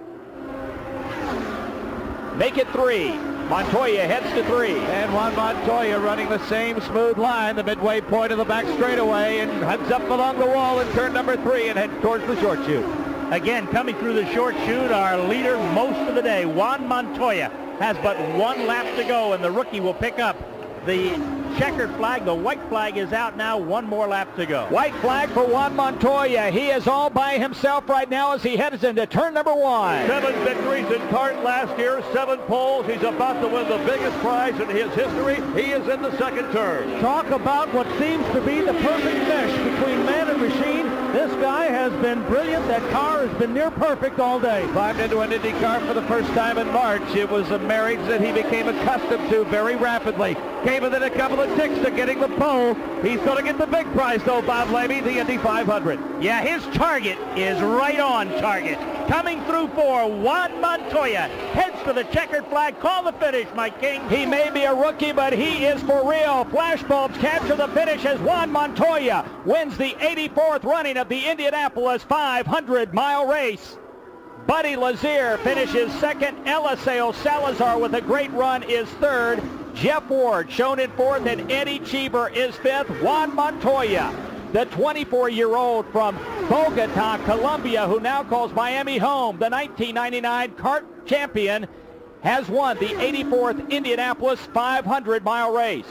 Make it three. Montoya heads to three. And Juan Montoya running the same smooth line, the midway point of the back straightaway, and heads up along the wall in turn number three and heads towards the short chute. Again, coming through the short chute, our leader most of the day, Juan Montoya, has but one lap to go, and the rookie will pick up the checkered flag. The white flag is out now. One more lap to go. White flag for Juan Montoya. He is all by himself right now as he heads into turn number one. Seven victories in kart last year, seven poles. He's about to win the biggest prize in his history. He is in the second turn. Talk about what seems to be the perfect mesh between man and machine. This guy has been brilliant. That car has been near perfect all day. Climbed into an Indy car for the first time in March. It was a marriage that he became accustomed to very rapidly. Came within a couple of ticks to getting the pole. He's going to get the big prize, though, Bob Levy, the Indy five hundred. Yeah, his target is right on target. Coming through for Juan Montoya. Heads to the checkered flag. Call the finish, Mike King. He may be a rookie, but he is for real. Flashbulbs capture the finish as Juan Montoya wins the eighty-fourth running of the Indianapolis five hundred mile race. Buddy Lazier finishes second. Eliseo Salazar with a great run is third. Jeff Ward shown in fourth, and Eddie Cheever is fifth. Juan Montoya, the twenty-four-year-old from Bogota, Colombia, who now calls Miami home, the nineteen ninety-nine kart champion, has won the eighty-fourth Indianapolis five hundred mile race.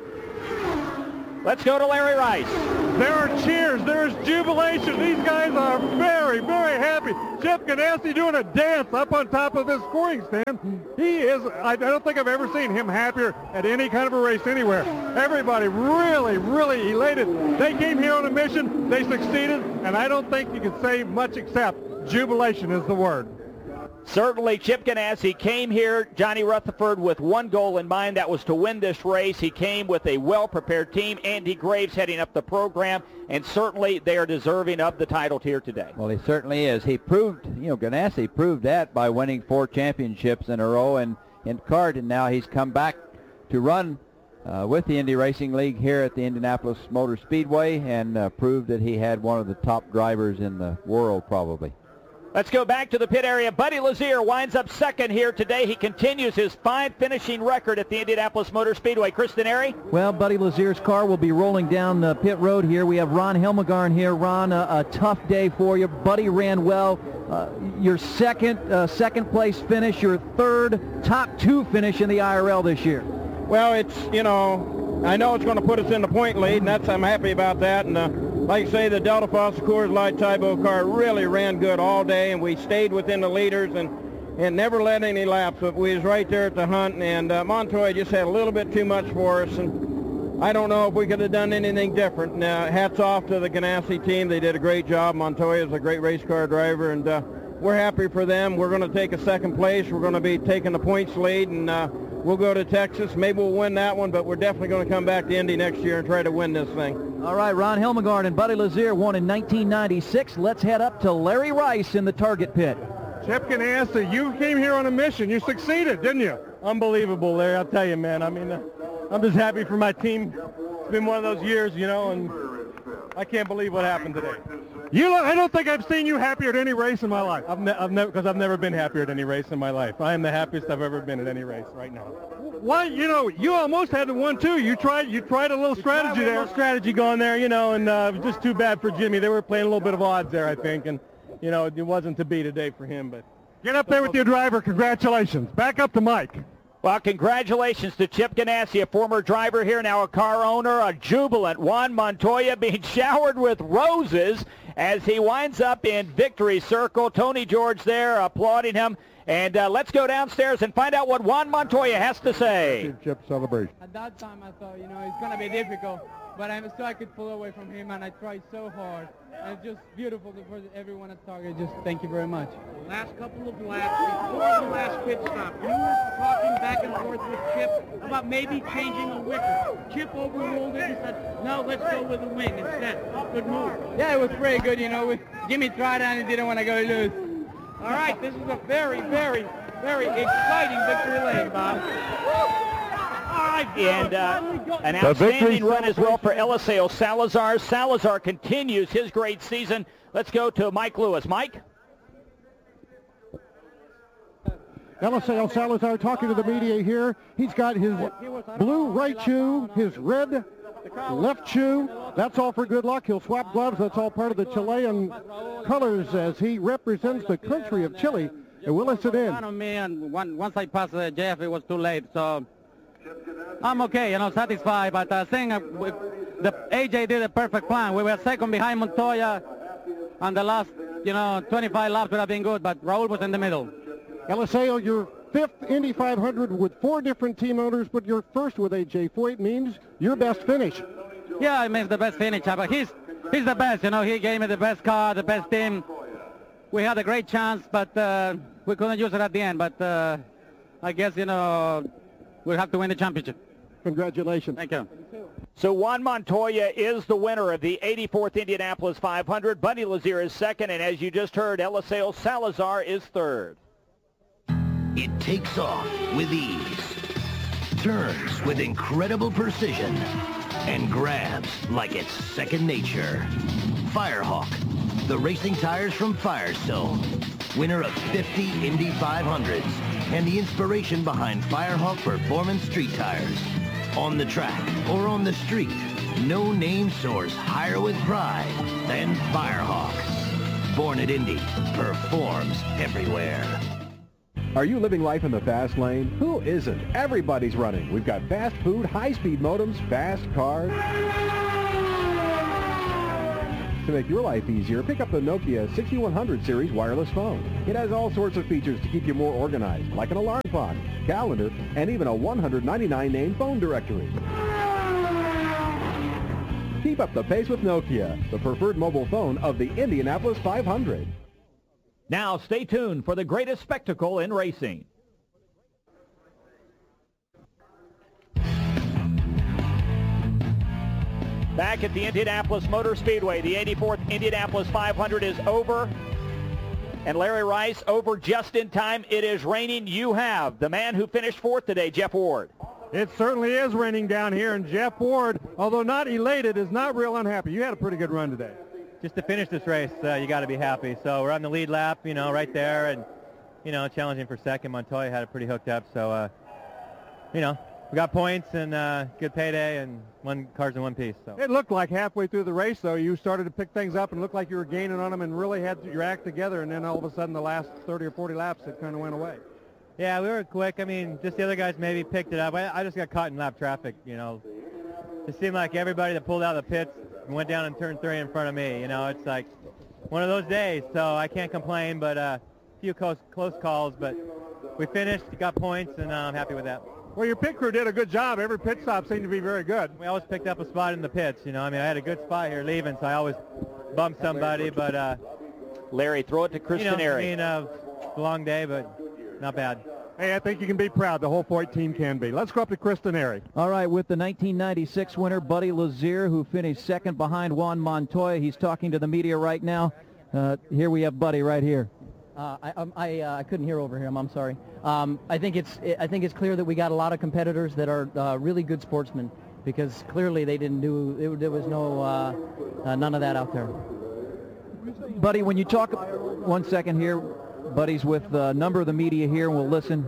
Let's go to Larry Rice. There are cheers. There's jubilation. These guys are very, very happy. Chip Ganassi doing a dance up on top of this scoring stand. He is, I don't think I've ever seen him happier at any kind of a race anywhere. Everybody really, really elated. They came here on a mission. They succeeded, and I don't think you can say much except jubilation is the word. Certainly, Chip Ganassi came here, Johnny Rutherford, with one goal in mind. That was to win this race. He came with a well-prepared team. Andy Graves heading up the program, and certainly they are deserving of the title here today. Well, he certainly is. He proved, you know, Ganassi proved that by winning four championships in a row in, in kart, and now he's come back to run uh, with the Indy Racing League here at the Indianapolis Motor Speedway and uh, proved that he had one of the top drivers in the world, probably. Let's go back to the pit area. Buddy Lazier winds up second here today. He continues his fine finishing record at the Indianapolis Motor Speedway. Kristen Airy? Well, Buddy Lazier's car will be rolling down the pit road here. We have Ron Helmegarn here. Ron, a, a tough day for you. Buddy ran well. Uh, your second, uh, second place finish, your third top two finish in the I R L this year. Well, it's, you know, I know it's going to put us in the point lead, and that's I'm happy about that. And uh, like I say, the Delta Foster Coors Light Tybo car really ran good all day, and we stayed within the leaders and and never led any laps. But we was right there at the hunt, and uh, Montoya just had a little bit too much for us, and I don't know if we could have done anything different. Now, hats off to the Ganassi team; they did a great job. Montoya is a great race car driver, and uh, we're happy for them. We're going to take a second place. We're going to be taking the points lead, and uh, we'll go to Texas. Maybe we'll win that one, but we're definitely going to come back to Indy next year and try to win this thing. All right, Ron Helmegarn and Buddy Lazier won in nineteen ninety-six. Let's head up to Larry Rice in the target pit. Chip Ganassi, you came here on a mission. You succeeded, didn't you? Unbelievable, Larry. I'll tell you, man. I mean, uh, I'm just happy for my team. It's been one of those years, you know, and I can't believe what happened today. You, I don't think I've seen you happier at any race in my life. I've, ne- I've never, because I've never been happier at any race in my life. I am the happiest I've ever been at any race right now. Why, you know, you almost had the one too. You tried, you tried a little strategy there. A little strategy going there, you know, and uh, it was just too bad for Jimmy. They were playing a little bit of odds there, I think, and you know, it wasn't to be today for him. But get up there with your driver. Congratulations. Back up to Mike. Well, congratulations to Chip Ganassi, a former driver here, now a car owner, a jubilant Juan Montoya being showered with roses as he winds up in victory circle. Tony George there applauding him. And uh, let's go downstairs and find out what Juan Montoya has to say. Chip celebration. At that time, I thought, you know, it's going to be difficult. But I still I could pull away from him, and I tried so hard. And it's just beautiful for everyone at Target. Just thank you very much. Last couple of laps before the last pit stop, you were talking back and forth with Chip about maybe changing a wicker. Chip overruled it and said, no, let's go with a wing instead. Good move. Yeah, it was pretty good, you know. Jimmy tried and he didn't want to go loose. All right, this is a very, very, very exciting victory lane, Bob. And uh, an outstanding run as well for Eliseo Salazar. Salazar continues his great season. Let's go to Mike Lewis. Mike? Eliseo Salazar talking to the media here. He's got his blue right shoe, his red left shoe. That's all for good luck. He'll swap gloves. That's all part of the Chilean colors as he represents the country of Chile. And we'll listen in. On me, and once I passed uh, Jeff, it was too late. So I'm okay, you know, satisfied. But I think uh, we, the A J did a perfect plan. We were second behind Montoya, and the last, you know, twenty-five laps would have been good. But Raul was in the middle. Eliseo, your fifth Indy five hundred with four different team owners, but your first with A J Foyt means your best finish. Yeah, I mean the best finish, but he's he's the best. You know, he gave me the best car, the best team. We had a great chance, but uh, we couldn't use it at the end. But uh, I guess, you know, we'll have to win the championship. Congratulations. Thank you. So Juan Montoya is the winner of the eighty-fourth Indianapolis five hundred. Buddy Lazier is second, and as you just heard, Eliseo Salazar is third. It takes off with ease, turns with incredible precision, and grabs like it's second nature. Firehawk, the racing tires from Firestone, winner of fifty Indy five hundreds, and the inspiration behind Firehawk Performance Street Tires. On the track or on the street, no name soars higher with pride than Firehawk. Born at Indy, performs everywhere. Are you living life in the fast lane? Who isn't? Everybody's running. We've got fast food, high-speed modems, fast cars. To make your life easier, pick up the Nokia sixty-one hundred series wireless phone. It has all sorts of features to keep you more organized, like an alarm clock, calendar, and even a one hundred ninety-nine name phone directory. Keep up the pace with Nokia, the preferred mobile phone of the Indianapolis five hundred. Now stay tuned for the greatest spectacle in racing. Back at the Indianapolis Motor Speedway, the eighty-fourth Indianapolis five hundred is over. And Larry Rice over just in time. It is raining. You have the man who finished fourth today, Jeff Ward. It certainly is raining down here, and Jeff Ward, although not elated, is not real unhappy. You had a pretty good run today. Just to finish this race, uh, you got to be happy. So we're on the lead lap, you know, right there, and, you know, challenging for second. Montoya had it pretty hooked up, so, uh, you know, we got points and uh, good payday and one cars in one piece. So it looked like halfway through the race, though, you started to pick things up and looked like you were gaining on them and really had your act together, and then all of a sudden the last thirty or forty laps, it kind of went away. Yeah, we were quick. I mean, just the other guys maybe picked it up. I, I just got caught in lap traffic, you know. It seemed like everybody that pulled out of the pits went down in turn three in front of me. You know, it's like one of those days, so I can't complain, but uh, a few close, close calls. But we finished, got points, and uh, I'm happy with that. Well, your pit crew did a good job. Every pit stop seemed to be very good. We always picked up a spot in the pits, you know. I mean, I had a good spot here leaving, so I always bumped somebody, but... Uh, Larry, throw it to Chris you know, Teneri. I mean, uh, a long day, but not bad. Hey, I think you can be proud. The whole Foyt team can be. Let's go up to Chris Teneri. All right, with the nineteen ninety-six winner, Buddy Lazier, who finished second behind Juan Montoya. He's talking to the media right now. Uh, here we have Buddy right here. Uh, I um, I, uh, I couldn't hear over him. I'm sorry. Um, I think it's I think it's clear that we got a lot of competitors that are uh, really good sportsmen, because clearly they didn't do it, there was no uh, uh, none of that out there. Buddy, when you talk, one second here, Buddy's with a number of the media here, and we'll listen.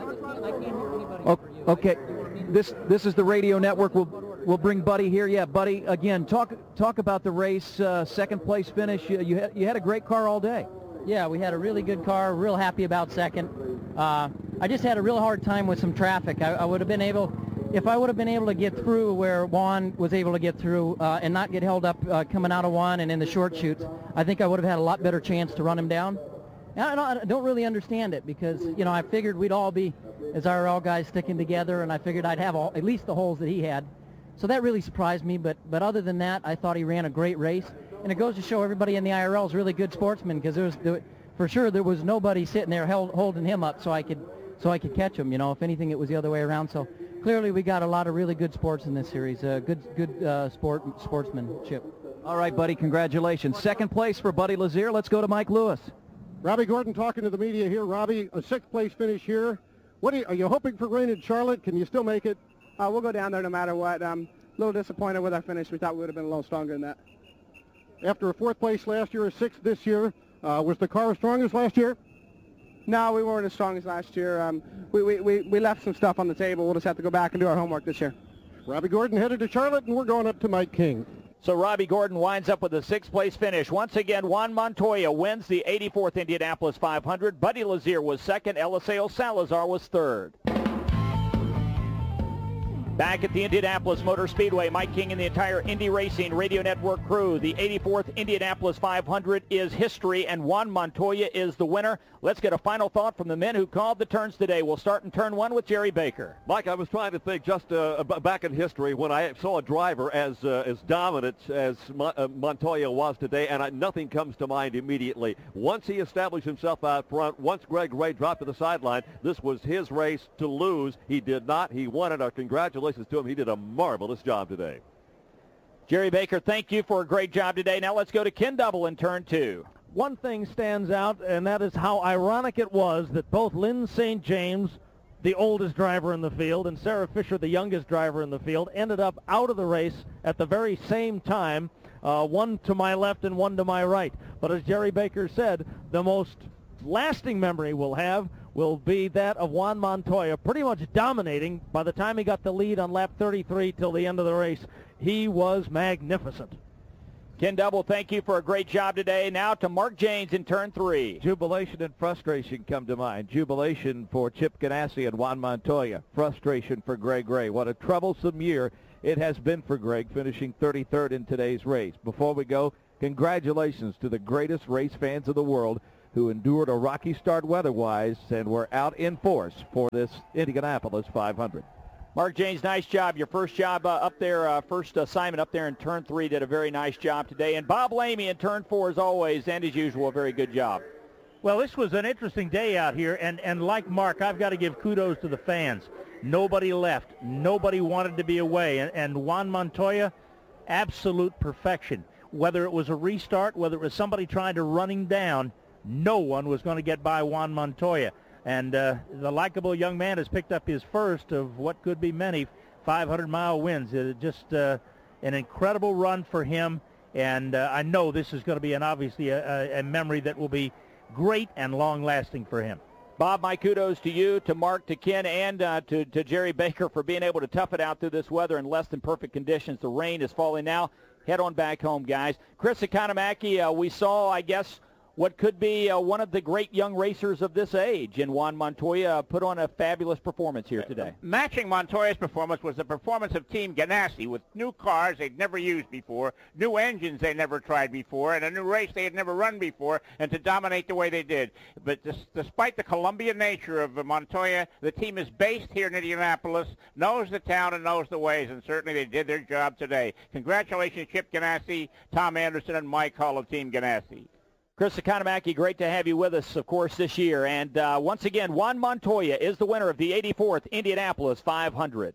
Okay, this this is the radio network. We'll we'll bring Buddy here. Yeah, Buddy, again, talk talk about the race, uh, second place finish. You, you had you had a great car all day. Yeah, we had a really good car. Real happy about second. Uh, I just had a real hard time with some traffic. I, I would have been able, if I would have been able to get through where Juan was able to get through uh, and not get held up uh, coming out of Juan and in the short chutes, I think I would have had a lot better chance to run him down. And I don't, I don't really understand it, because, you know, I figured we'd all be, as I R L guys, sticking together, and I figured I'd have all, at least the holes that he had. So that really surprised me, but, but other than that, I thought he ran a great race. And it goes to show everybody in the I R L is really good sportsmen, because there was, there, for sure there was nobody sitting there held, holding him up so I could so I could catch him. You know, if anything, it was the other way around. So clearly we got a lot of really good sports in this series. Uh, good good uh, sport sportsmanship. All right, Buddy, congratulations. Second place for Buddy Lazier. Let's go to Mike Lewis. Robbie Gordon talking to the media here. Robbie, a sixth place finish here. What are you, are you hoping for rain in Charlotte? Can you still make it? Uh, we'll go down there no matter what. Um, a little disappointed with our finish. We thought we would have been a little stronger than that. After a fourth place last year, a sixth this year, uh, was the car as strong as last year? No, we weren't as strong as last year. Um, we, we, we, we left some stuff on the table. We'll just have to go back and do our homework this year. Robbie Gordon headed to Charlotte, and we're going up to Mike King. So Robbie Gordon winds up with a sixth place finish. Once again, Juan Montoya wins the eighty-fourth Indianapolis five hundred. Buddy Lazier was second. Eliseo Salazar was third. Back at the Indianapolis Motor Speedway, Mike King and the entire Indy Racing Radio Network crew. The eighty-fourth Indianapolis five hundred is history, and Juan Montoya is the winner. Let's get a final thought from the men who called the turns today. We'll start in turn one with Jerry Baker. Mike, I was trying to think just uh, back in history when I saw a driver as uh, as dominant as Mon- uh, Montoya was today, and I, nothing comes to mind immediately. Once he established himself out front, once Greg Ray dropped to the sideline, this was his race to lose. He did not. He won it. Our congratulations congratulations to him. He did a marvelous job today. Jerry Baker, thank you for a great job today. Now let's go to Ken Double in turn two. One thing stands out, and that is how ironic it was that both Lyn Saint James, the oldest driver in the field, and Sarah Fisher, the youngest driver in the field, ended up out of the race at the very same time, uh, one to my left and one to my right. But as Jerry Baker said, the most lasting memory we'll have will be that of Juan Montoya pretty much dominating by the time he got the lead on lap thirty-three till the end of the race. He was magnificent. Ken Double, thank you for a great job today. Now to Mark Janes in turn three. Jubilation and frustration come to mind. Jubilation for Chip Ganassi and Juan Montoya. Frustration for Greg Ray. What a troublesome year it has been for Greg, finishing thirty-third in today's race. Before we go, congratulations to the greatest race fans of the world who endured a rocky start weather-wise and were out in force for this Indianapolis five hundred. Mark Janes, nice job. Your first job uh, up there, uh, first assignment up there in turn three, did a very nice job today. And Bob Lamey in turn four, as always, and as usual, a very good job. Well, this was an interesting day out here, and, and like Mark, I've got to give kudos to the fans. Nobody left. Nobody wanted to be away. And, and Juan Montoya, absolute perfection. Whether it was a restart, whether it was somebody trying to run him down, no one was going to get by Juan Montoya. And uh, the likable young man has picked up his first of what could be many five hundred mile wins. It just uh, an incredible run for him. And uh, I know this is going to be an obviously a, a memory that will be great and long-lasting for him. Bob, my kudos to you, to Mark, to Ken, and uh, to, to Jerry Baker for being able to tough it out through this weather in less than perfect conditions. The rain is falling now. Head on back home, guys. Chris Economaki, uh, we saw, I guess, what could be uh, one of the great young racers of this age, and Juan Montoya uh, put on a fabulous performance here today. Matching Montoya's performance was the performance of Team Ganassi with new cars they'd never used before, new engines they never tried before, and a new race they had never run before, and to dominate the way they did. But this, despite the Colombian nature of uh, Montoya, the team is based here in Indianapolis, knows the town and knows the ways, and certainly they did their job today. Congratulations, Chip Ganassi, Tom Anderson, and Mike Hull of Team Ganassi. Chris Economaki, great to have you with us, of course, this year. And uh, once again, Juan Montoya is the winner of the eighty-fourth Indianapolis five hundred.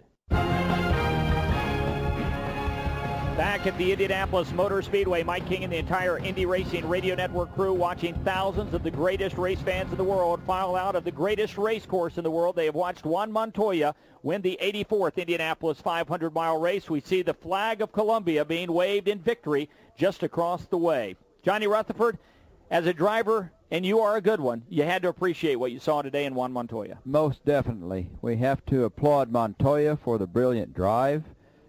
Back at the Indianapolis Motor Speedway, Mike King and the entire Indy Racing Radio Network crew watching thousands of the greatest race fans in the world file out of the greatest race course in the world. They have watched Juan Montoya win the eighty-fourth Indianapolis five hundred mile race. We see the flag of Columbia being waved in victory just across the way. Johnny Rutherford, as a driver, and you are a good one, you had to appreciate what you saw today in Juan Montoya. Most definitely. We have to applaud Montoya for the brilliant drive.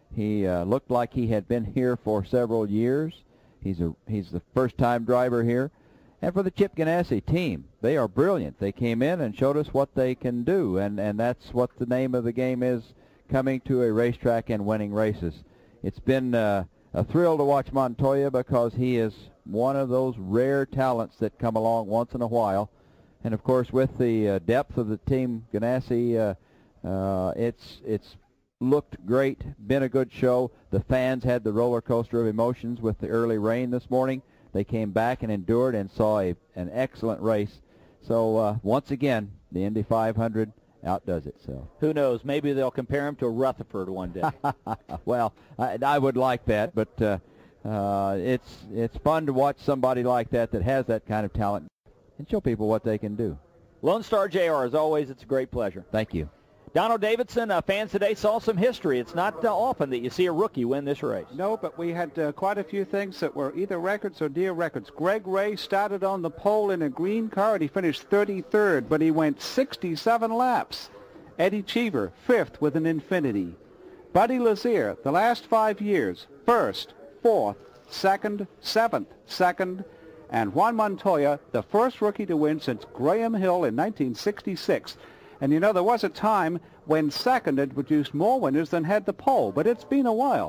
He uh, looked like he had been here for several years. He's a he's the first-time driver here. And for the Chip Ganassi team, they are brilliant. They came in and showed us what they can do, and, and that's what the name of the game is, coming to a racetrack and winning races. It's been uh, a thrill to watch Montoya because he is one of those rare talents that come along once in a while. And, of course, with the uh, depth of the Team Ganassi, uh, uh, it's it's looked great, been a good show. The fans had the roller coaster of emotions with the early rain this morning. They came back and endured and saw a, an excellent race. So, uh, once again, the Indy five hundred outdoes itself. Who knows? Maybe they'll compare him to Rutherford one day. Well, I, I would like that, but uh, uh, it's it's fun to watch somebody like that that has that kind of talent and show people what they can do. Lone Star J R, as always, it's a great pleasure. Thank you. Donald Davidson, uh, fans today saw some history. It's not uh, often that you see a rookie win this race. No, but we had uh, quite a few things that were either records or near records. Greg Ray started on the pole in a green car, and he finished thirty-third, but he went sixty-seven laps. Eddie Cheever, fifth with an Infiniti. Buddy Lazier, the last five years, first, fourth, second, seventh, second, and Juan Montoya, the first rookie to win since Graham Hill in nineteen sixty-six. And, you know, there was a time when second had produced more winners than had the pole, but it's been a while.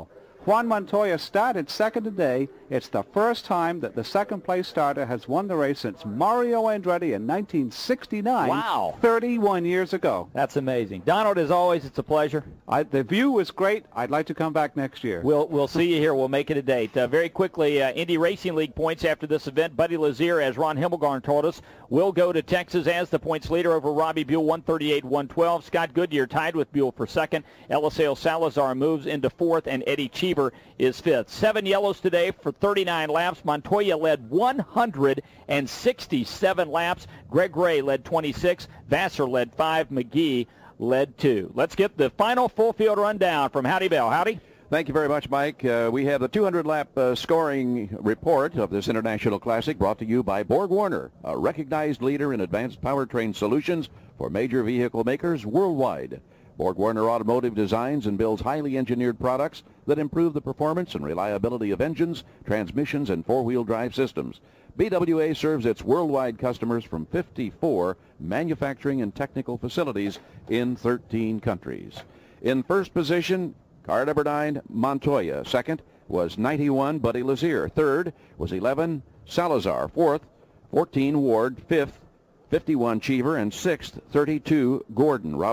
Juan Montoya started second today. It's the first time that the second-place starter has won the race since Mario Andretti in nineteen sixty-nine. Wow. thirty-one years ago. That's amazing. Donald, as always, it's a pleasure. I, the view was great. I'd like to come back next year. We'll we'll see you here. We'll make it a date. Uh, very quickly, uh, Indy Racing League points after this event. Buddy Lazier, as Ron Himmelgarn told us, will go to Texas as the points leader over Robbie Buell, one thirty-eight one twelve. Scott Goodyear tied with Buell for second. Eliseo Salazar moves into fourth, and Eddie Cheever is fifth. Seven yellows today for thirty-nine laps. Montoya led one hundred sixty-seven laps. Greg Ray led twenty-six. Vassar led five. McGee led two. Let's get the final full field rundown from Howdy Bell. Howdy. Thank you very much, Mike. Uh, we have the two hundred lap uh, scoring report of this International Classic brought to you by Borg Warner, a recognized leader in advanced powertrain solutions for major vehicle makers worldwide. Borg Warner Automotive designs and builds highly engineered products that improve the performance and reliability of engines, transmissions, and four-wheel drive systems. B W A serves its worldwide customers from fifty-four manufacturing and technical facilities in thirteen countries. In first position, car number nine, Montoya. Second was ninety-one, Buddy Lazier. Third was eleven, Salazar. Fourth, fourteen, Ward. Fifth, fifty-one, Cheever. And sixth, thirty-two, Gordon.